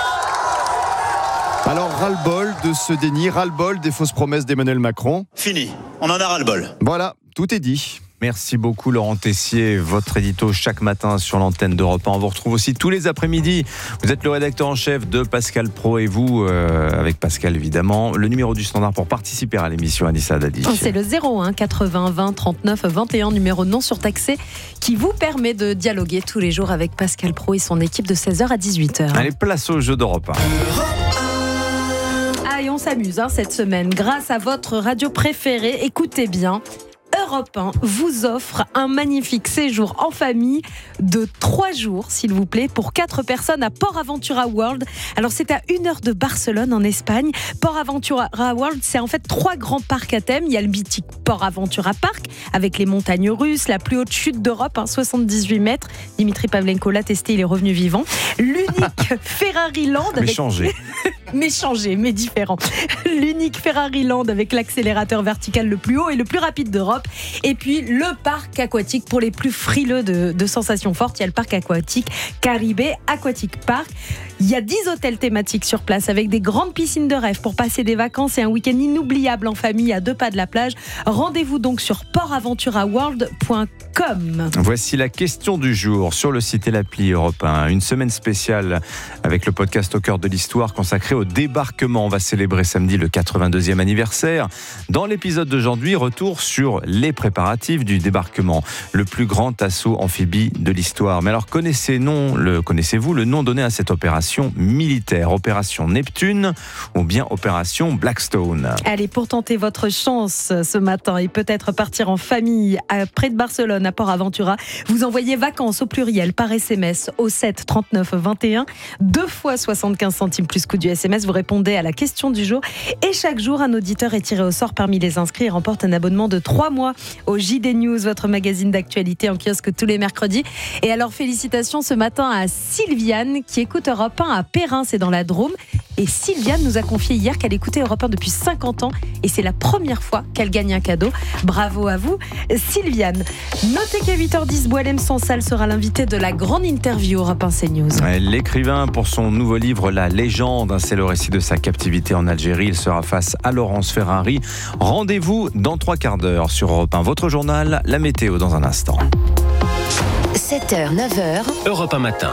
Alors, ras-le-bol de ce déni, ras-le-bol des fausses promesses d'Emmanuel Macron. Fini, on en a ras-le-bol. Voilà, tout est dit. Merci beaucoup Laurent Tessier, votre édito chaque matin sur l'antenne d'Europe un. On vous retrouve aussi tous les après-midi. Vous êtes le rédacteur en chef de Pascal Pro et vous, euh, avec Pascal évidemment, le numéro du standard pour participer à l'émission Anissa Dadi. C'est le zéro un quatre-vingts vingt trente-neuf vingt et un, numéro non surtaxé, qui vous permet de dialoguer tous les jours avec Pascal Pro et son équipe de seize heures à dix-huit heures. Allez, place au jeu d'Europe un. Et on s'amuse hein, cette semaine grâce à votre radio préférée. Écoutez bien, Europe un vous offre un magnifique séjour en famille de trois jours, s'il vous plaît, pour quatre personnes à Port Aventura World. Alors c'est à une heure de Barcelone en Espagne. Port Aventura World, c'est en fait trois grands parcs à thème. Il y a le mythique Port Aventura Park avec les montagnes russes, la plus haute chute d'Europe, hein, soixante-dix-huit mètres. Dimitri Pavlenko l'a testé, il est revenu vivant. L'unique Ferrari Land avec... Mais changé. mais changé, mais différent. L'unique Ferrari Land avec l'accélérateur vertical le plus haut et le plus rapide d'Europe. Et puis le parc aquatique pour les plus frileux de, de sensations fortes. Il y a le parc aquatique Caribé Aquatic Park. Il y a dix hôtels thématiques sur place avec des grandes piscines de rêve pour passer des vacances et un week-end inoubliable en famille à deux pas de la plage. Rendez-vous donc sur port aventura world point com. Voici la question du jour sur le site et l'appli Europe un. Une semaine spéciale avec le podcast Au cœur de l'histoire consacré au débarquement. On va célébrer samedi le quatre-vingt-deuxième anniversaire. Dans l'épisode d'aujourd'hui, retour sur les préparatifs du débarquement, le plus grand assaut amphibie de l'histoire. Mais alors connaissez non, le, connaissez-vous le nom donné à cette opération militaire, opération Neptune ou bien opération Blackstone? Allez, pour tenter votre chance ce matin et peut-être partir en famille à, près de Barcelone, à Port Aventura, vous envoyez vacances au pluriel par S M S au sept trente-neuf vingt et un, deux fois soixante-quinze centimes plus coût du S M S. Vous répondez à la question du jour et chaque jour, un auditeur est tiré au sort parmi les inscrits et remporte un abonnement de trois mois au J D News, votre magazine d'actualité en kiosque tous les mercredis. Et alors, félicitations ce matin à Sylviane qui écoute Europe un à Perrin, c'est dans la Drôme. Et Sylviane nous a confié hier qu'elle écoutait Europe un depuis cinquante ans et c'est la première fois qu'elle gagne un cadeau. Bravo à vous, Sylviane. Notez qu'à huit heures dix, Boualem Sansal sera l'invité de la grande interview Europe un CNews. L'écrivain pour son nouveau livre La Légende, c'est le récit de sa captivité en Algérie. Il sera face à Laurence Ferrari. Rendez-vous dans trois quarts d'heure sur Europe un. Votre journal, la météo dans un instant. sept heures, neuf heures. Europe un matin.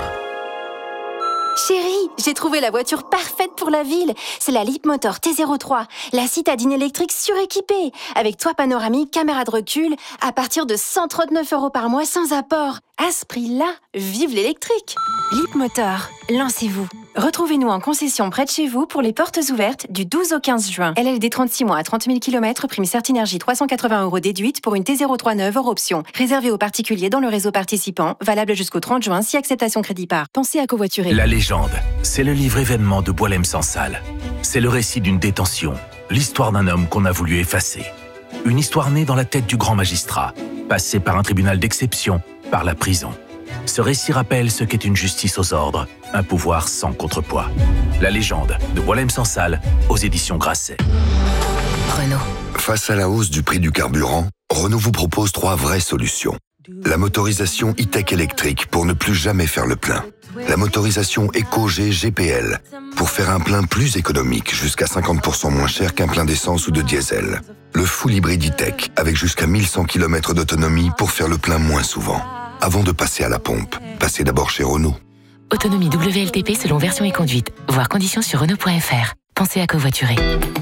Chérie, j'ai trouvé la voiture parfaite pour la ville. C'est la Leapmotor T zéro trois, la citadine électrique suréquipée, avec toit panoramique, caméra de recul, à partir de cent trente-neuf euros par mois sans apport. À ce prix-là, vive l'électrique. Leapmotor, lancez-vous. Retrouvez-nous en concession près de chez vous pour les portes ouvertes du douze au quinze juin. L L D trente-six mois à trente mille kilomètres, prime Certinergie trois cent quatre-vingts euros déduite pour une T zéro trois neuve hors option. Réservé aux particuliers dans le réseau participant, valable jusqu'au trente juin si acceptation crédit par. Pensez à covoiturer. La Légende, c'est le livre événement de Boualem Sansal. C'est le récit d'une détention, l'histoire d'un homme qu'on a voulu effacer. Une histoire née dans la tête du grand magistrat, passé par un tribunal d'exception, par la prison. Ce récit rappelle ce qu'est une justice aux ordres, un pouvoir sans contrepoids. La Légende de Boualem Sansal aux éditions Grasset. Renault. Face à la hausse du prix du carburant, Renault vous propose trois vraies solutions. La motorisation e-tech électrique pour ne plus jamais faire le plein. La motorisation EcoG G P L pour faire un plein plus économique, jusqu'à cinquante pour cent moins cher qu'un plein d'essence ou de diesel. Le full hybride e-tech avec jusqu'à mille cent kilomètres d'autonomie pour faire le plein moins souvent. Avant de passer à la pompe, passez d'abord chez Renault. Autonomie W L T P selon version et conduite. Voir conditions sur Renault point F R. Pensez à covoiturer.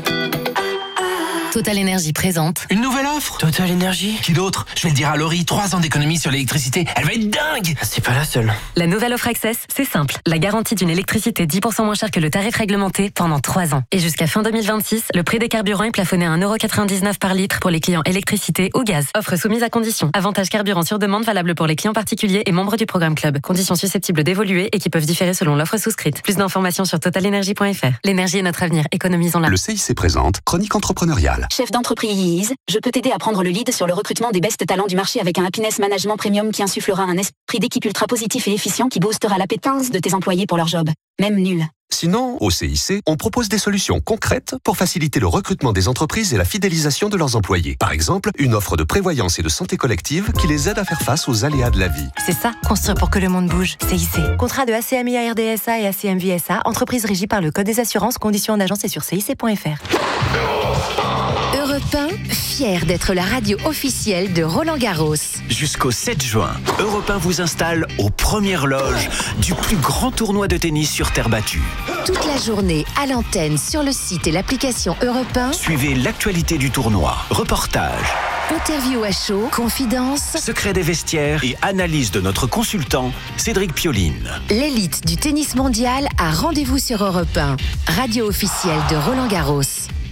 Total Énergie présente. Une nouvelle offre Total Énergie. Qui d'autre? Je vais le dire à Laurie, trois ans d'économie sur l'électricité. Elle va être dingue. C'est pas la seule. La nouvelle offre Access, c'est simple. La garantie d'une électricité dix pour cent moins chère que le tarif réglementé pendant trois ans. Et jusqu'à fin deux mille vingt-six, le prix des carburants est plafonné à un euro quatre-vingt-dix-neuf par litre pour les clients électricité ou gaz. Offre soumise à conditions. Avantage carburant sur demande valable pour les clients particuliers et membres du programme Club. Conditions susceptibles d'évoluer et qui peuvent différer selon l'offre souscrite. Plus d'informations sur total énergie point F R. L'énergie est notre avenir. Économisons-la. Le C I C présente Chronique entrepreneuriale. Chef d'entreprise, je peux t'aider à prendre le lead sur le recrutement des best talents du marché avec un Happiness Management Premium qui insufflera un esprit d'équipe ultra positif et efficient qui boostera l'appétence de tes employés pour leur job, même nul. Sinon, au C I C, on propose des solutions concrètes pour faciliter le recrutement des entreprises et la fidélisation de leurs employés. Par exemple, une offre de prévoyance et de santé collective qui les aide à faire face aux aléas de la vie. C'est ça, construire pour que le monde bouge. C I C. Contrat de A C M I A R D S A et A C M V S A, entreprise régie par le Code des assurances, conditions en agence et sur C I C point F R. Europe un, fier d'être la radio officielle de Roland-Garros. Jusqu'au sept juin, Europe un vous installe aux premières loges du plus grand tournoi de tennis sur terre battue. Toute la journée à l'antenne, sur le site et l'application Europe un. Suivez l'actualité du tournoi, reportages, interview à chaud, confidences, secrets des vestiaires et analyse de notre consultant Cédric Pioline. L'élite du tennis mondial a rendez-vous sur Europe un, radio officielle de Roland-Garros.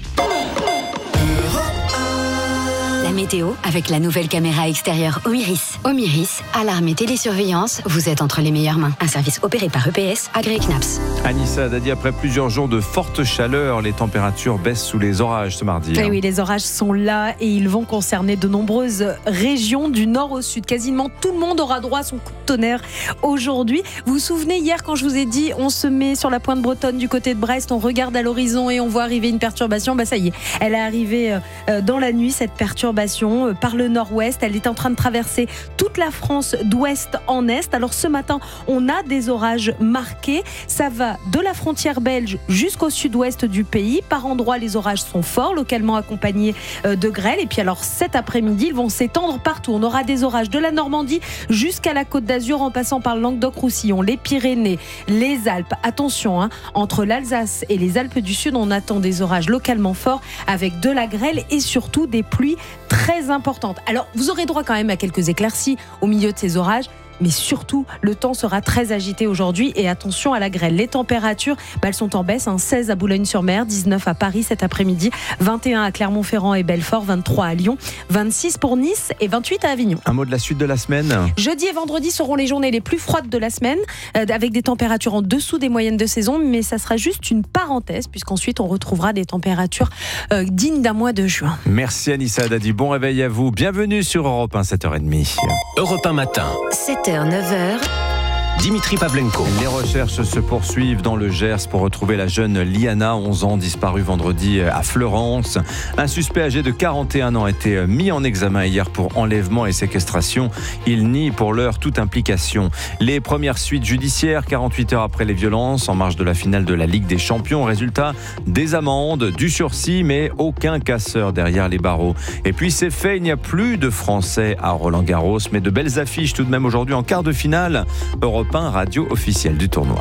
La météo avec la nouvelle caméra extérieure Omiris. Omiris, alarme et télésurveillance, vous êtes entre les meilleures mains. Un service opéré par E P S, agréé C N A P S. Anissa Dadi, après plusieurs jours de forte chaleur, les températures baissent sous les orages ce mardi. Oui, oui, les orages sont là et ils vont concerner de nombreuses régions du nord au sud. Quasiment tout le monde aura droit à son coup de tonnerre aujourd'hui. Vous vous souvenez hier quand je vous ai dit on se met sur la pointe bretonne du côté de Brest, on regarde à l'horizon et on voit arriver une perturbation. Bah ça y est, elle est arrivée dans la nuit, cette perturbation par le nord-ouest. Elle est en train de traverser toute la France d'ouest en est. Alors ce matin, on a des orages marqués. Ça va de la frontière belge jusqu'au sud-ouest du pays. Par endroits, les orages sont forts, localement accompagnés de grêle. Et puis alors cet après-midi, ils vont s'étendre partout. On aura des orages de la Normandie jusqu'à la Côte d'Azur en passant par le Languedoc-Roussillon, les Pyrénées, les Alpes. Attention, hein, entre l'Alsace et les Alpes du Sud, on attend des orages localement forts avec de la grêle et surtout des pluies très importante. Alors, vous aurez droit quand même à quelques éclaircies au milieu de ces orages, mais surtout, le temps sera très agité aujourd'hui et attention à la grêle. Les températures, bah, elles sont en baisse, hein, seize à Boulogne-sur-Mer, dix-neuf à Paris cet après-midi, vingt et un à Clermont-Ferrand et Belfort, vingt-trois à Lyon, vingt-six pour Nice et vingt-huit à Avignon. Un mot de la suite de la semaine. Jeudi et vendredi seront les journées les plus froides de la semaine, euh, avec des températures en dessous des moyennes de saison, mais ça sera juste une parenthèse, puisqu'ensuite on retrouvera des températures euh, dignes d'un mois de juin. Merci Anissa Dadi, bon réveil à vous. Bienvenue sur Europe un, sept heures trente. Europe un matin. sept heures, neuf heures. Dimitri Pavlenko. Les recherches se poursuivent dans le Gers pour retrouver la jeune Liana, onze ans, disparue vendredi à Fleurance. Un suspect âgé de quarante et un ans a été mis en examen hier pour enlèvement et séquestration. Il nie pour l'heure toute implication. Les premières suites judiciaires, quarante-huit heures après les violences, en marge de la finale de la Ligue des Champions. Résultat, des amendes, du sursis, mais aucun casseur derrière les barreaux. Et puis c'est fait, il n'y a plus de Français à Roland-Garros, mais de belles affiches tout de même aujourd'hui en quart de finale. Europe un, radio officielle du tournoi.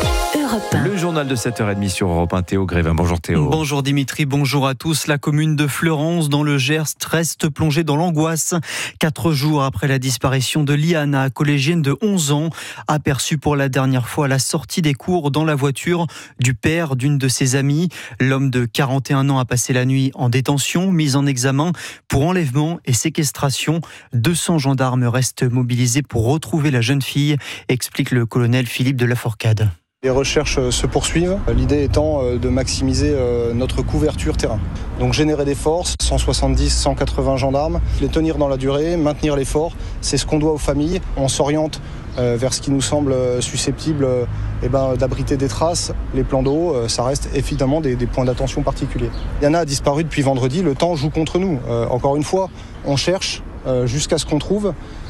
Le journal de sept heures trente sur Europe un, Théo Grévin. Bonjour Théo. Bonjour Dimitri, bonjour à tous. La commune de Fleurance dans le Gers reste plongée dans l'angoisse. Quatre jours après la disparition de Liana, collégienne de onze ans, aperçue pour la dernière fois à la sortie des cours dans la voiture du père d'une de ses amies. L'homme de quarante et un ans a passé la nuit en détention, mis en examen pour enlèvement et séquestration. deux cents gendarmes restent mobilisés pour retrouver la jeune fille, explique le colonel Philippe de la Fourcade. Les recherches se poursuivent, l'idée étant de maximiser notre couverture terrain. Donc générer des forces, cent soixante-dix, cent quatre-vingts gendarmes, les tenir dans la durée, maintenir l'effort, c'est ce qu'on doit aux familles. On s'oriente vers ce qui nous semble susceptible eh ben, d'abriter des traces. Les plans d'eau, ça reste évidemment des, des points d'attention particuliers. Liana a disparu depuis vendredi, le temps joue contre nous. Euh, encore une fois, on cherche euh, jusqu'à ce qu'on trouve.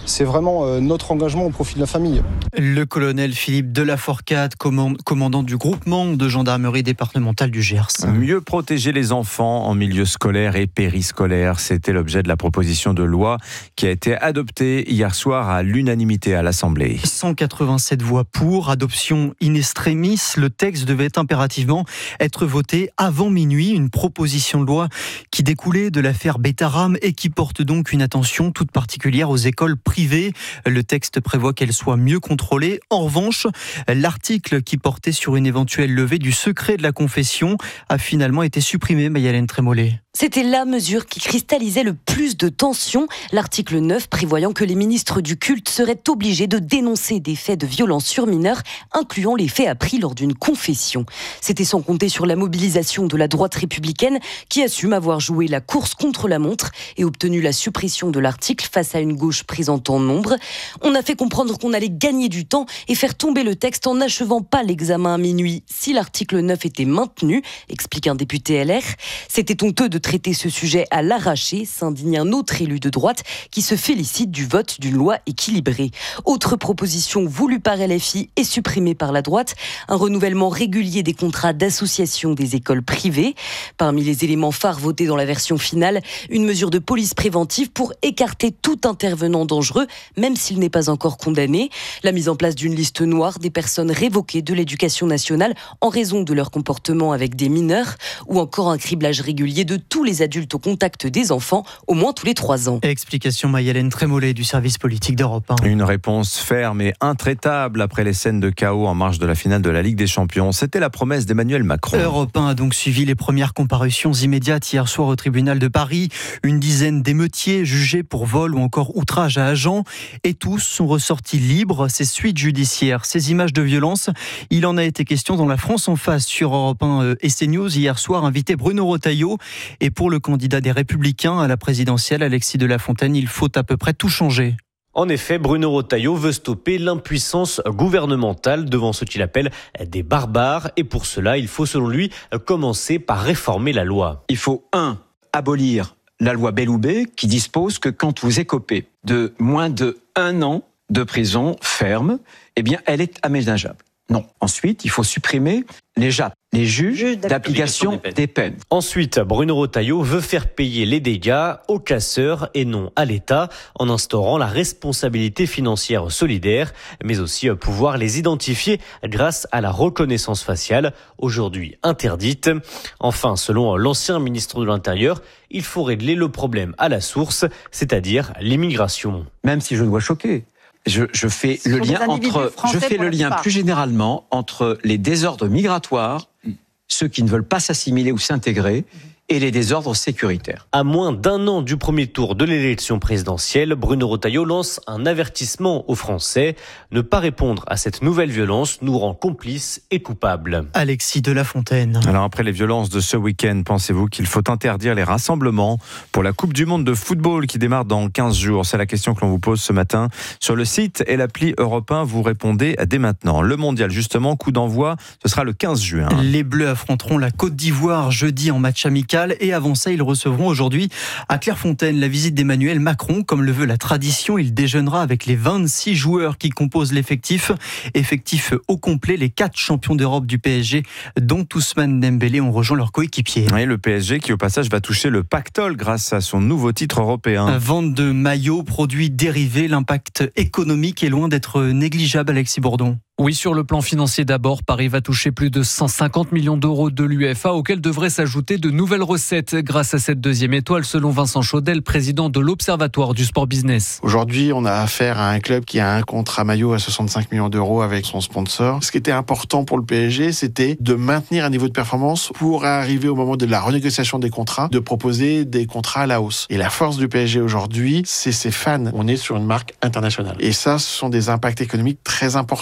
c'est vraiment notre engagement au profit de la famille. Le colonel Philippe Delafourcade, commandant du groupement de gendarmerie départementale du Gers. Mieux protéger les enfants en milieu scolaire et périscolaire, c'était l'objet de la proposition de loi qui a été adoptée hier soir à l'unanimité à l'Assemblée. cent quatre-vingt-sept voix pour, adoption in extremis. Le texte devait impérativement être voté avant minuit. Une proposition de loi qui découlait de l'affaire Betaram et qui porte donc une attention toute particulière aux écoles privées. Le texte prévoit qu'elles soient mieux contrôlées. En revanche, l'article qui portait sur une éventuelle levée du secret de la confession a finalement été supprimé, Mayalène Trémollet. C'était la mesure qui cristallisait le plus de tensions. L'article neuf prévoyant que les ministres du culte seraient obligés de dénoncer des faits de violence sur mineurs, incluant les faits appris lors d'une confession. C'était sans compter sur la mobilisation de la droite républicaine qui assume avoir joué la course contre la montre et obtenu la suppression de l'article face à une gauche présente en nombre. On a fait comprendre qu'on allait gagner du temps et faire tomber le texte en n'achevant pas l'examen à minuit si l'article neuf était maintenu, explique un député L R. C'était honteux de traiter ce sujet à l'arraché, s'indigne un autre élu de droite qui se félicite du vote d'une loi équilibrée. Autre proposition voulue par L F I et supprimée par la droite, un renouvellement régulier des contrats d'association des écoles privées. Parmi les éléments phares votés dans la version finale, une mesure de police préventive pour écarter tout intervenant dangereux, même s'il n'est pas encore condamné. La mise en place d'une liste noire des personnes révoquées de l'éducation nationale en raison de leur comportement avec des mineurs, ou encore un criblage régulier de tous les adultes au contact des enfants, au moins tous les trois ans. Explication Mayalène Trémollet du service politique d'Europe un. Une réponse ferme et intraitable après les scènes de chaos en marge de la finale de la Ligue des Champions. C'était la promesse d'Emmanuel Macron. Europe un a donc suivi les premières comparutions immédiates hier soir au tribunal de Paris. Une dizaine d'émeutiers jugés pour vol ou encore outrage à agent, et tous sont ressortis libres. Ces suites judiciaires, ces images de violence, il en a été question dans la France en face sur Europe un et CNews hier soir, invité Bruno Retailleau. Et pour le candidat des Républicains à la présidentielle, Alexis de la Fontaine, il faut à peu près tout changer. En effet, Bruno Retailleau veut stopper l'impuissance gouvernementale devant ce qu'il appelle des barbares. Et pour cela, il faut, selon lui, commencer par réformer la loi. Il faut, un, abolir la loi Belloubet qui dispose que quand vous écopez de moins de un an de prison ferme, eh bien, elle est aménageable. Non. Ensuite, il faut supprimer les J A P, les juges d'application des peines. Ensuite, Bruno Retailleau veut faire payer les dégâts aux casseurs et non à l'État, en instaurant la responsabilité financière solidaire, mais aussi pouvoir les identifier grâce à la reconnaissance faciale, aujourd'hui interdite. Enfin, selon l'ancien ministre de l'Intérieur, il faut régler le problème à la source, c'est-à-dire l'immigration. Même si je dois choquer. Je, je fais le lien entre, je fais le lien plus généralement entre les désordres migratoires, ceux qui ne veulent pas s'assimiler ou s'intégrer, et les désordres sécuritaires. À moins d'un an du premier tour de l'élection présidentielle, Bruno Retailleau lance un avertissement aux Français. Ne pas répondre à cette nouvelle violence nous rend complices et coupables. Alexis de la Fontaine. Alors après les violences de ce week-end, pensez-vous qu'il faut interdire les rassemblements pour la Coupe du Monde de football qui démarre dans quinze jours? C'est la question que l'on vous pose ce matin. Sur le site et l'appli Europe un, vous répondez dès maintenant. Le mondial, justement, coup d'envoi, ce sera le quinze juin. Les Bleus affronteront la Côte d'Ivoire jeudi en match amical. Et avant ça, ils recevront aujourd'hui à Clairefontaine la visite d'Emmanuel Macron. Comme le veut la tradition, il déjeunera avec les vingt-six joueurs qui composent l'effectif. Effectif au complet, les quatre champions d'Europe du P S G, dont Ousmane Dembélé, ont rejoint leurs coéquipiers. Et le P S G qui, au passage, va toucher le pactole grâce à son nouveau titre européen. Vente de maillots, produits dérivés, l'impact économique est loin d'être négligeable, Alexis Bourdon. Oui, sur le plan financier d'abord, Paris va toucher plus de cent cinquante millions d'euros de l'U E F A, auxquels devraient s'ajouter de nouvelles recettes grâce à cette deuxième étoile, selon Vincent Chaudel, président de l'Observatoire du sport business. Aujourd'hui, on a affaire à un club qui a un contrat maillot à soixante-cinq millions d'euros avec son sponsor. Ce qui était important pour le P S G, c'était de maintenir un niveau de performance pour arriver au moment de la renégociation des contrats, de proposer des contrats à la hausse. Et la force du P S G aujourd'hui, c'est ses fans. On est sur une marque internationale. Et ça, ce sont des impacts économiques très importants. Un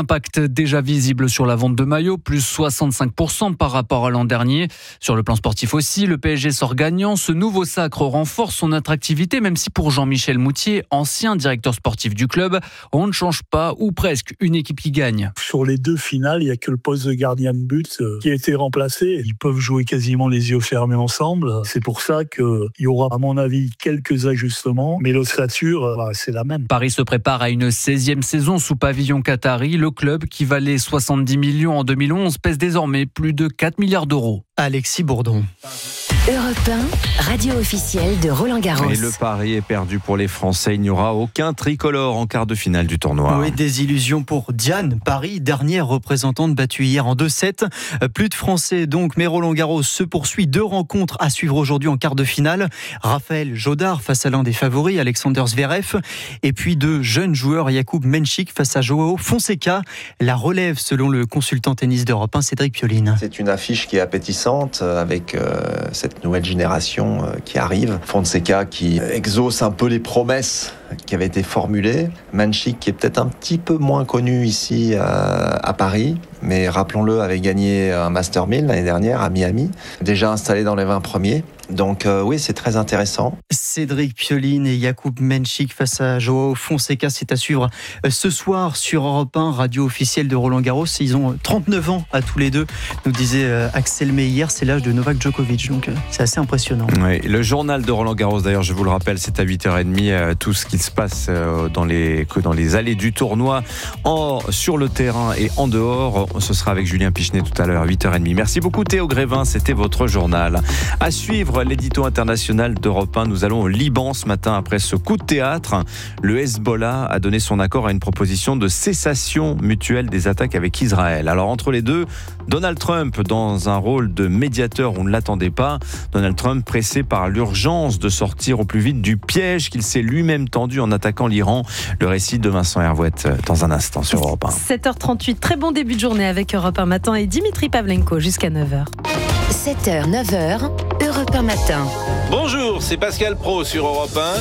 impact déjà visible sur la vente de maillots, plus soixante-cinq pour cent par rapport à l'an dernier. Sur le plan sportif aussi, le P S G sort gagnant. Ce nouveau sacre renforce son attractivité, même si pour Jean-Michel Moutier, ancien directeur sportif du club, on ne change pas ou presque une équipe qui gagne. Sur les deux finales, il n'y a que le poste de gardien de but qui a été remplacé. Ils peuvent jouer quasiment les yeux fermés ensemble. C'est pour ça qu'il y aura, à mon avis, quelques ajustements, mais l'ossature, bah, c'est la même. Paris se prépare à une seizième saison sous pavillon qatari. Le club, qui valait soixante-dix millions en deux mille onze, pèse désormais plus de quatre milliards d'euros. Alexis Bourdon. Europe un, radio officielle de Roland Garros. Et le pari est perdu pour les Français. Il n'y aura aucun tricolore en quart de finale du tournoi. Oui, des illusions pour Diane Paris, dernière représentante battue hier en deux sept. Plus de Français donc, mais Roland Garros se poursuit. Deux rencontres à suivre aujourd'hui en quart de finale. Raphaël Jodard face à l'un des favoris, Alexander Zverev. Et puis deux jeunes joueurs, Jakub Menchik face à Joao Fonseca. La relève selon le consultant tennis d'Europe un, Cédric Pioline. C'est une affiche qui est appétissante avec euh, cette nouvelle génération euh, qui arrive. Fonseca qui exauce un peu les promesses qui avaient été formulées. Menchik qui est peut-être un petit peu moins connu ici à, à Paris, mais rappelons-le, avait gagné un Master mille l'année dernière à Miami, déjà installé dans les vingt premiers. Donc euh, oui, c'est très intéressant. Cédric Pioline et Jakub Menchik face à Joao Fonseca, c'est à suivre ce soir sur Europe un, radio officielle de Roland Garros. Ils ont trente-neuf ans à tous les deux, nous disait Axel May hier, c'est l'âge de Novak Djokovic, donc c'est assez impressionnant. Oui, le journal de Roland Garros, d'ailleurs, je vous le rappelle, c'est à huit heures trente, tout ce qui se passe dans les, dans les allées du tournoi, en, sur le terrain et en dehors. Ce sera avec Julien Pichenet tout à l'heure, huit heures trente. Merci beaucoup Théo Grévin, c'était votre journal. À suivre l'édito international d'Europe un, nous allons au Liban ce matin après ce coup de théâtre. Le Hezbollah a donné son accord à une proposition de cessation mutuelle des attaques avec Israël. Alors entre les deux, Donald Trump dans un rôle de médiateur, on ne l'attendait pas. Donald Trump pressé par l'urgence de sortir au plus vite du piège qu'il s'est lui-même tendu en attaquant l'Iran. Le récit de Vincent Hervouette dans un instant sur Europe un. sept heures trente-huit, très bon début de journée avec Europe un Matin et Dimitri Pavlenko jusqu'à neuf heures. sept heures, neuf heures, Europe un Matin. Bonjour, c'est Pascal Pro sur Europe un.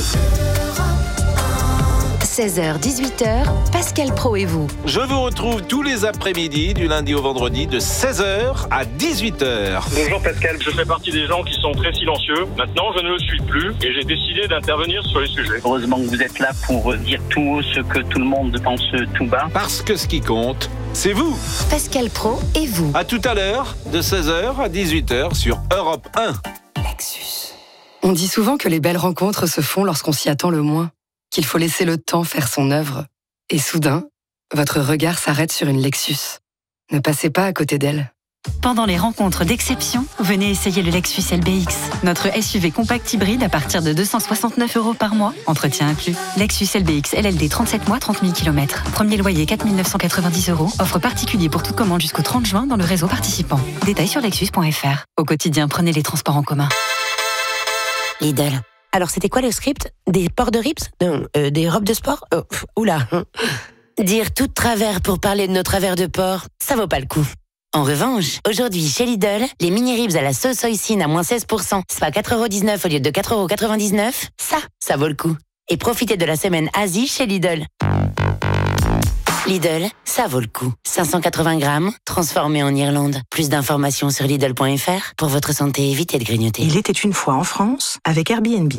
seize heures, dix-huit heures, Pascal Pro et vous. Je vous retrouve tous les après-midi, du lundi au vendredi, de seize heures à dix-huit heures. Bonjour Pascal, je fais partie des gens qui sont très silencieux. Maintenant, je ne le suis plus et j'ai décidé d'intervenir sur les sujets. Heureusement que vous êtes là pour dire tout haut ce que tout le monde pense tout bas. Parce que ce qui compte, c'est vous. Pascal Pro et vous. À tout à l'heure, de seize heures à dix-huit heures sur Europe un. Lexus. On dit souvent que les belles rencontres se font lorsqu'on s'y attend le moins, qu'il faut laisser le temps faire son œuvre. Et soudain, votre regard s'arrête sur une Lexus. Ne passez pas à côté d'elle. Pendant les rencontres d'exception, venez essayer le Lexus L B X. Notre S U V compact hybride à partir de deux cent soixante-neuf euros par mois, entretien inclus. Lexus L B X L L D trente-sept mois, trente mille kilomètres. Premier loyer quatre mille neuf cent quatre-vingt-dix euros. Offre particulier pour toute commande jusqu'au trente juin dans le réseau participant. Détails sur lexus point f r. Au quotidien, prenez les transports en commun. Lidl. Alors, c'était quoi le script? Des ports de rips? Non, euh, des robes de sport? Oh, oula. Dire tout de travers pour parler de nos travers de porc, ça vaut pas le coup. En revanche, aujourd'hui, chez Lidl, les mini-ribs à la sauce hoisin à moins seize pour cent, soit quatre euros dix-neuf au lieu de quatre euros quatre-vingt-dix-neuf, ça, ça vaut le coup. Et profitez de la semaine Asie chez Lidl. Lidl, ça vaut le coup. cinq cent quatre-vingts grammes, transformé en Irlande. Plus d'informations sur Lidl point f r. Pour votre santé, évitez de grignoter. Il était une fois en France, avec Airbnb.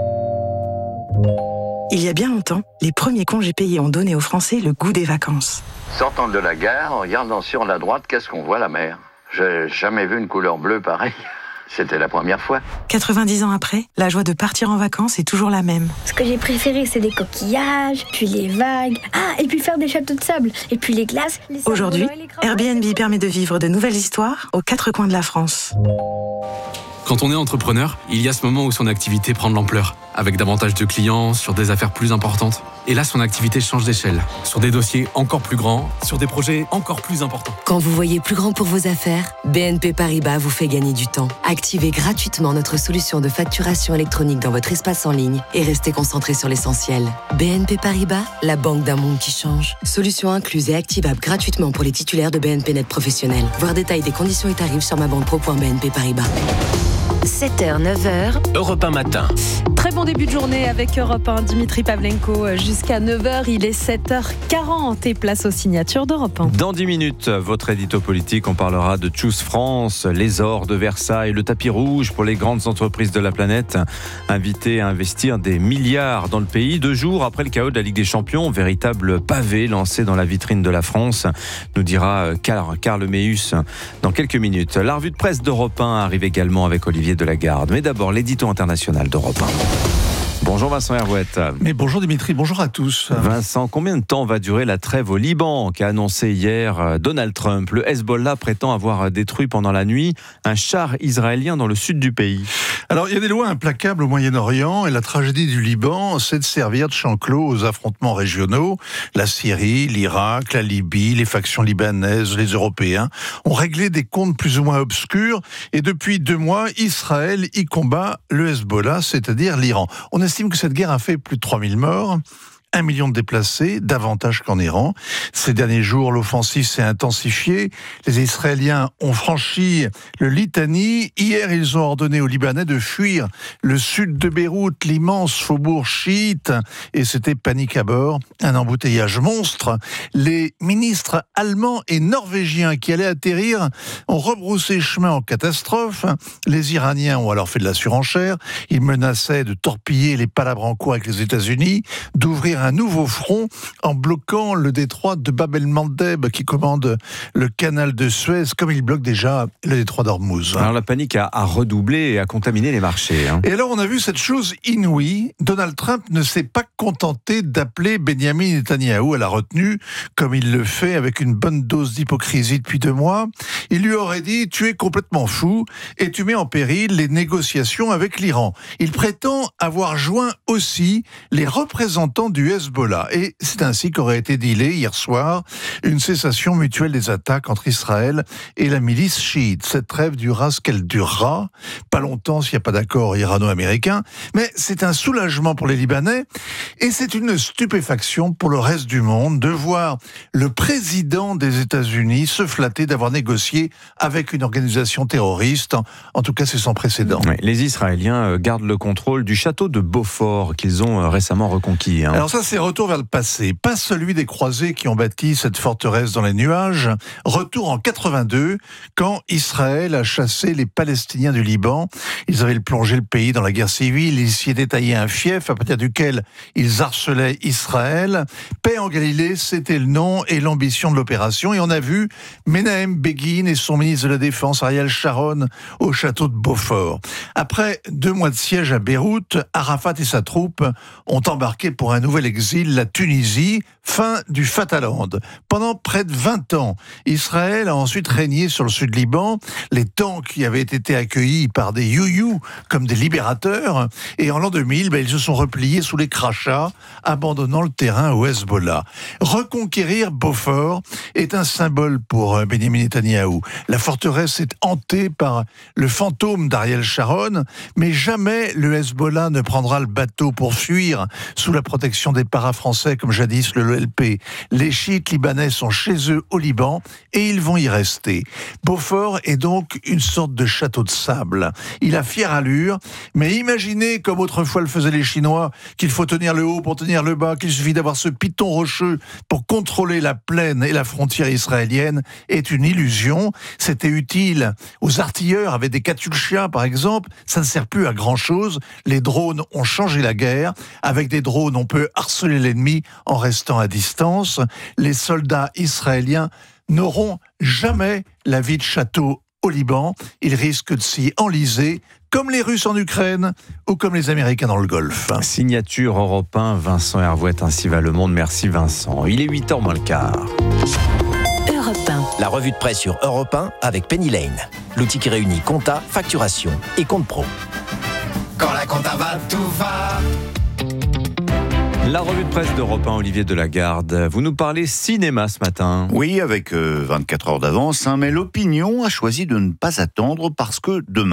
Il y a bien longtemps, les premiers congés payés ont donné aux Français le goût des vacances. Sortant de la gare, en regardant sur la droite, qu'est-ce qu'on voit? La mer. J'ai jamais vu une couleur bleue pareille. C'était la première fois. quatre-vingt-dix ans après, la joie de partir en vacances est toujours la même. Ce que j'ai préféré, c'est les coquillages, puis les vagues. Ah, et puis faire des châteaux de sable, et puis les glaces. Les Aujourd'hui, Airbnb permet de vivre de nouvelles histoires aux quatre coins de la France. Quand on est entrepreneur, il y a ce moment où son activité prend de l'ampleur, avec davantage de clients, sur des affaires plus importantes. Et là, son activité change d'échelle, sur des dossiers encore plus grands, sur des projets encore plus importants. Quand vous voyez plus grand pour vos affaires, B N P Paribas vous fait gagner du temps. Activez gratuitement notre solution de facturation électronique dans votre espace en ligne et restez concentré sur l'essentiel. B N P Paribas, la banque d'un monde qui change. Solution incluse et activable gratuitement pour les titulaires de B N P Net professionnels. Voir détail des conditions et tarifs sur ma banque pro point b n p paribas. sept heures, neuf heures. Europe un matin. Très bon début de journée avec Europe un, Dimitri Pavlenko jusqu'à neuf heures. Il est sept heures quarante et place aux signatures d'Europe un. Dans dix minutes, votre édito politique, on parlera de Choose France, les ors de Versailles, le tapis rouge pour les grandes entreprises de la planète, invitées à investir des milliards dans le pays. Deux jours après le chaos de la Ligue des Champions, véritable pavé lancé dans la vitrine de la France, nous dira Karl, Karl Meus dans quelques minutes. La revue de presse d'Europe un arrive également avec Olivier Delagarde. Mais d'abord, l'édito international d'Europe un. Bonjour Vincent Hervouette. Mais bonjour Dimitri, bonjour à tous. Vincent, combien de temps va durer la trêve au Liban qu'a annoncé hier Donald Trump? Le Hezbollah prétend avoir détruit pendant la nuit un char israélien dans le sud du pays. Alors il y a des lois implacables au Moyen-Orient et la tragédie du Liban, c'est de servir de champ clos aux affrontements régionaux. La Syrie, l'Irak, la Libye, les factions libanaises, les Européens ont réglé des comptes plus ou moins obscurs et depuis deux mois, Israël y combat le Hezbollah, c'est-à-dire l'Iran. On estime que cette guerre a fait plus de trois mille morts. Un million de déplacés, davantage qu'en Iran. Ces derniers jours, l'offensive s'est intensifiée. Les Israéliens ont franchi le Litani. Hier, ils ont ordonné aux Libanais de fuir le sud de Beyrouth, l'immense faubourg chiite. Et c'était panique à bord, un embouteillage monstre. Les ministres allemands et norvégiens qui allaient atterrir ont rebroussé chemin en catastrophe. Les Iraniens ont alors fait de la surenchère. Ils menaçaient de torpiller les palabres en cours avec les États-Unis, d'ouvrir un nouveau front en bloquant le détroit de Bab el-Mandeb qui commande le canal de Suez, comme il bloque déjà le détroit d'Ormuz. Alors la panique a, a redoublé et a contaminé les marchés. Hein. Et alors on a vu cette chose inouïe. Donald Trump ne s'est pas contenté d'appeler Benjamin Netanyahou à la retenue, comme il le fait avec une bonne dose d'hypocrisie depuis deux mois. Il lui aurait dit « Tu es complètement fou et tu mets en péril les négociations avec l'Iran ». Il prétend avoir joint aussi les représentants du Hezbollah. Et c'est ainsi qu'aurait été dealé hier soir une cessation mutuelle des attaques entre Israël et la milice chiite. Cette trêve durera ce qu'elle durera, pas longtemps s'il n'y a pas d'accord irano-américain, mais c'est un soulagement pour les Libanais et c'est une stupéfaction pour le reste du monde de voir le président des États-Unis se flatter d'avoir négocié avec une organisation terroriste. En tout cas, c'est sans précédent. Oui, les Israéliens gardent le contrôle du château de Beaufort qu'ils ont récemment reconquis. Hein. Alors ça, c'est retour vers le passé. Pas celui des croisés qui ont bâti cette forteresse dans les nuages. Retour en quatre-vingt-deux, quand Israël a chassé les Palestiniens du Liban. Ils avaient plongé le pays dans la guerre civile. Ils s'y étaient taillé un fief à partir duquel ils harcelaient Israël. Paix en Galilée, c'était le nom et l'ambition de l'opération. Et on a vu Menahem Begin et son ministre de la Défense, Ariel Sharon, au château de Beaufort. Après deux mois de siège à Beyrouth, Arafat et sa troupe ont embarqué pour un nouvel exil, la Tunisie, fin du Fataland. Pendant près de vingt ans, Israël a ensuite régné sur le sud Liban. Les tanks qui avaient été accueillis par des you-you comme des libérateurs. Et en l'an deux mille, ben, ils se sont repliés sous les crachats, abandonnant le terrain au Hezbollah. Reconquérir Beaufort est un symbole pour Benjamin Netanyahou. La forteresse est hantée par le fantôme d'Ariel Sharon, mais jamais le Hezbollah ne prendra le bateau pour fuir sous la protection des para-français comme jadis le L P. Les chiites libanais sont chez eux au Liban et ils vont y rester. Beaufort est donc une sorte de château de sable. Il a fière allure, mais imaginez, comme autrefois le faisaient les Chinois, qu'il faut tenir le haut pour tenir le bas, qu'il suffit d'avoir ce piton rocheux pour contrôler la plaine et la frontière israélienne est une illusion. C'était utile aux artilleurs avec des Katyusha par exemple, ça ne sert plus à grand chose. Les drones ont changé la guerre. Avec des drones, on peut harceler l'ennemi en restant à distance. Les soldats israéliens n'auront jamais la vie de château au Liban. Ils risquent de s'y enliser, comme les Russes en Ukraine ou comme les Américains dans le Golfe. Signature Europe un, Vincent Hervouette, ainsi va le monde. Merci Vincent. Il est huit heures moins le quart. Europe un. La revue de presse sur Europe un avec Penny Lane. L'outil qui réunit compta, facturation et compte pro. Quand la compta va, tout va. La revue de presse d'Europe un, Olivier Delagarde. Vous nous parlez cinéma ce matin. Oui, avec euh, vingt-quatre heures d'avance, hein, mais l'opinion a choisi de ne pas attendre parce que demain,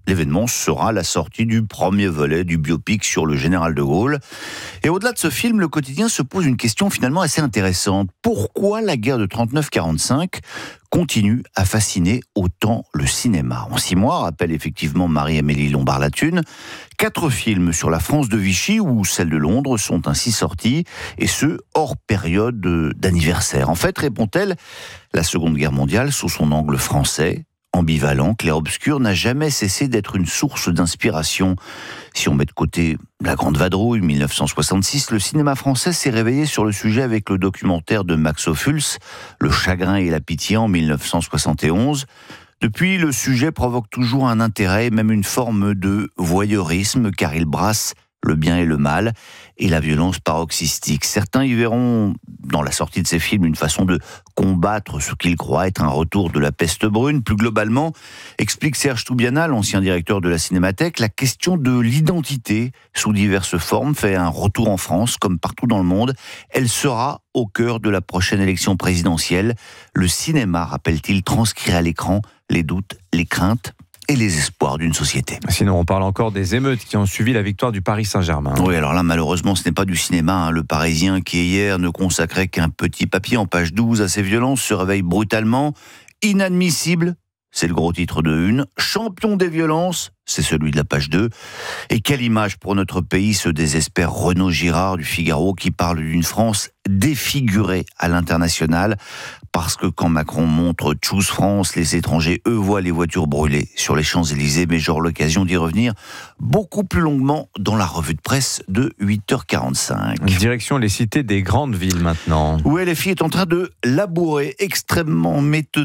l'événement sera la sortie du premier volet du biopic sur le général de Gaulle. Et au-delà de ce film, le quotidien se pose une question finalement assez intéressante. Pourquoi la guerre de trente-neuf quarante-cinq continue à fasciner autant le cinéma? En six mois, rappelle effectivement Marie-Amélie Lombard-Latune, quatre films sur la France de Vichy ou celle de Londres sont ainsi sortis, et ce, hors période d'anniversaire. En fait, répond-elle, la Seconde Guerre mondiale, sous son angle français, ambivalent, clair-obscur, n'a jamais cessé d'être une source d'inspiration. Si on met de côté La Grande Vadrouille, mille neuf cent soixante-six, le cinéma français s'est réveillé sur le sujet avec le documentaire de Max Ophuls, Le chagrin et la pitié, en mille neuf cent soixante et onze. Depuis, le sujet provoque toujours un intérêt, même une forme de voyeurisme, car il brasse le bien et le mal, et la violence paroxystique. Certains y verront, dans la sortie de ces films, une façon de combattre ce qu'ils croient être un retour de la peste brune. Plus globalement, explique Serge Toubiana, l'ancien directeur de la Cinémathèque, la question de l'identité, sous diverses formes, fait un retour en France, comme partout dans le monde. Elle sera au cœur de la prochaine élection présidentielle. Le cinéma, rappelle-t-il, transcrit à l'écran les doutes, les craintes et les espoirs d'une société. Sinon, on parle encore des émeutes qui ont suivi la victoire du Paris Saint-Germain. Oui, alors là, malheureusement, ce n'est pas du cinéma. Hein. Le Parisien, qui hier ne consacrait qu'un petit papier en page douze à ces violences, se réveille brutalement. Inadmissible, c'est le gros titre de une. Champion des violences, c'est celui de la page deux. Et quelle image pour notre pays, se désespère Renaud Girard du Figaro, qui parle d'une France défigurée à l'international, parce que quand Macron montre « Choose France », les étrangers, eux, voient les voitures brûlées sur les Champs-Élysées, mais j'aurai l'occasion d'y revenir beaucoup plus longuement dans la revue de presse de huit heures quarante-cinq. Direction les cités des grandes villes maintenant. Où L F I est en train de labourer extrêmement méthodiquement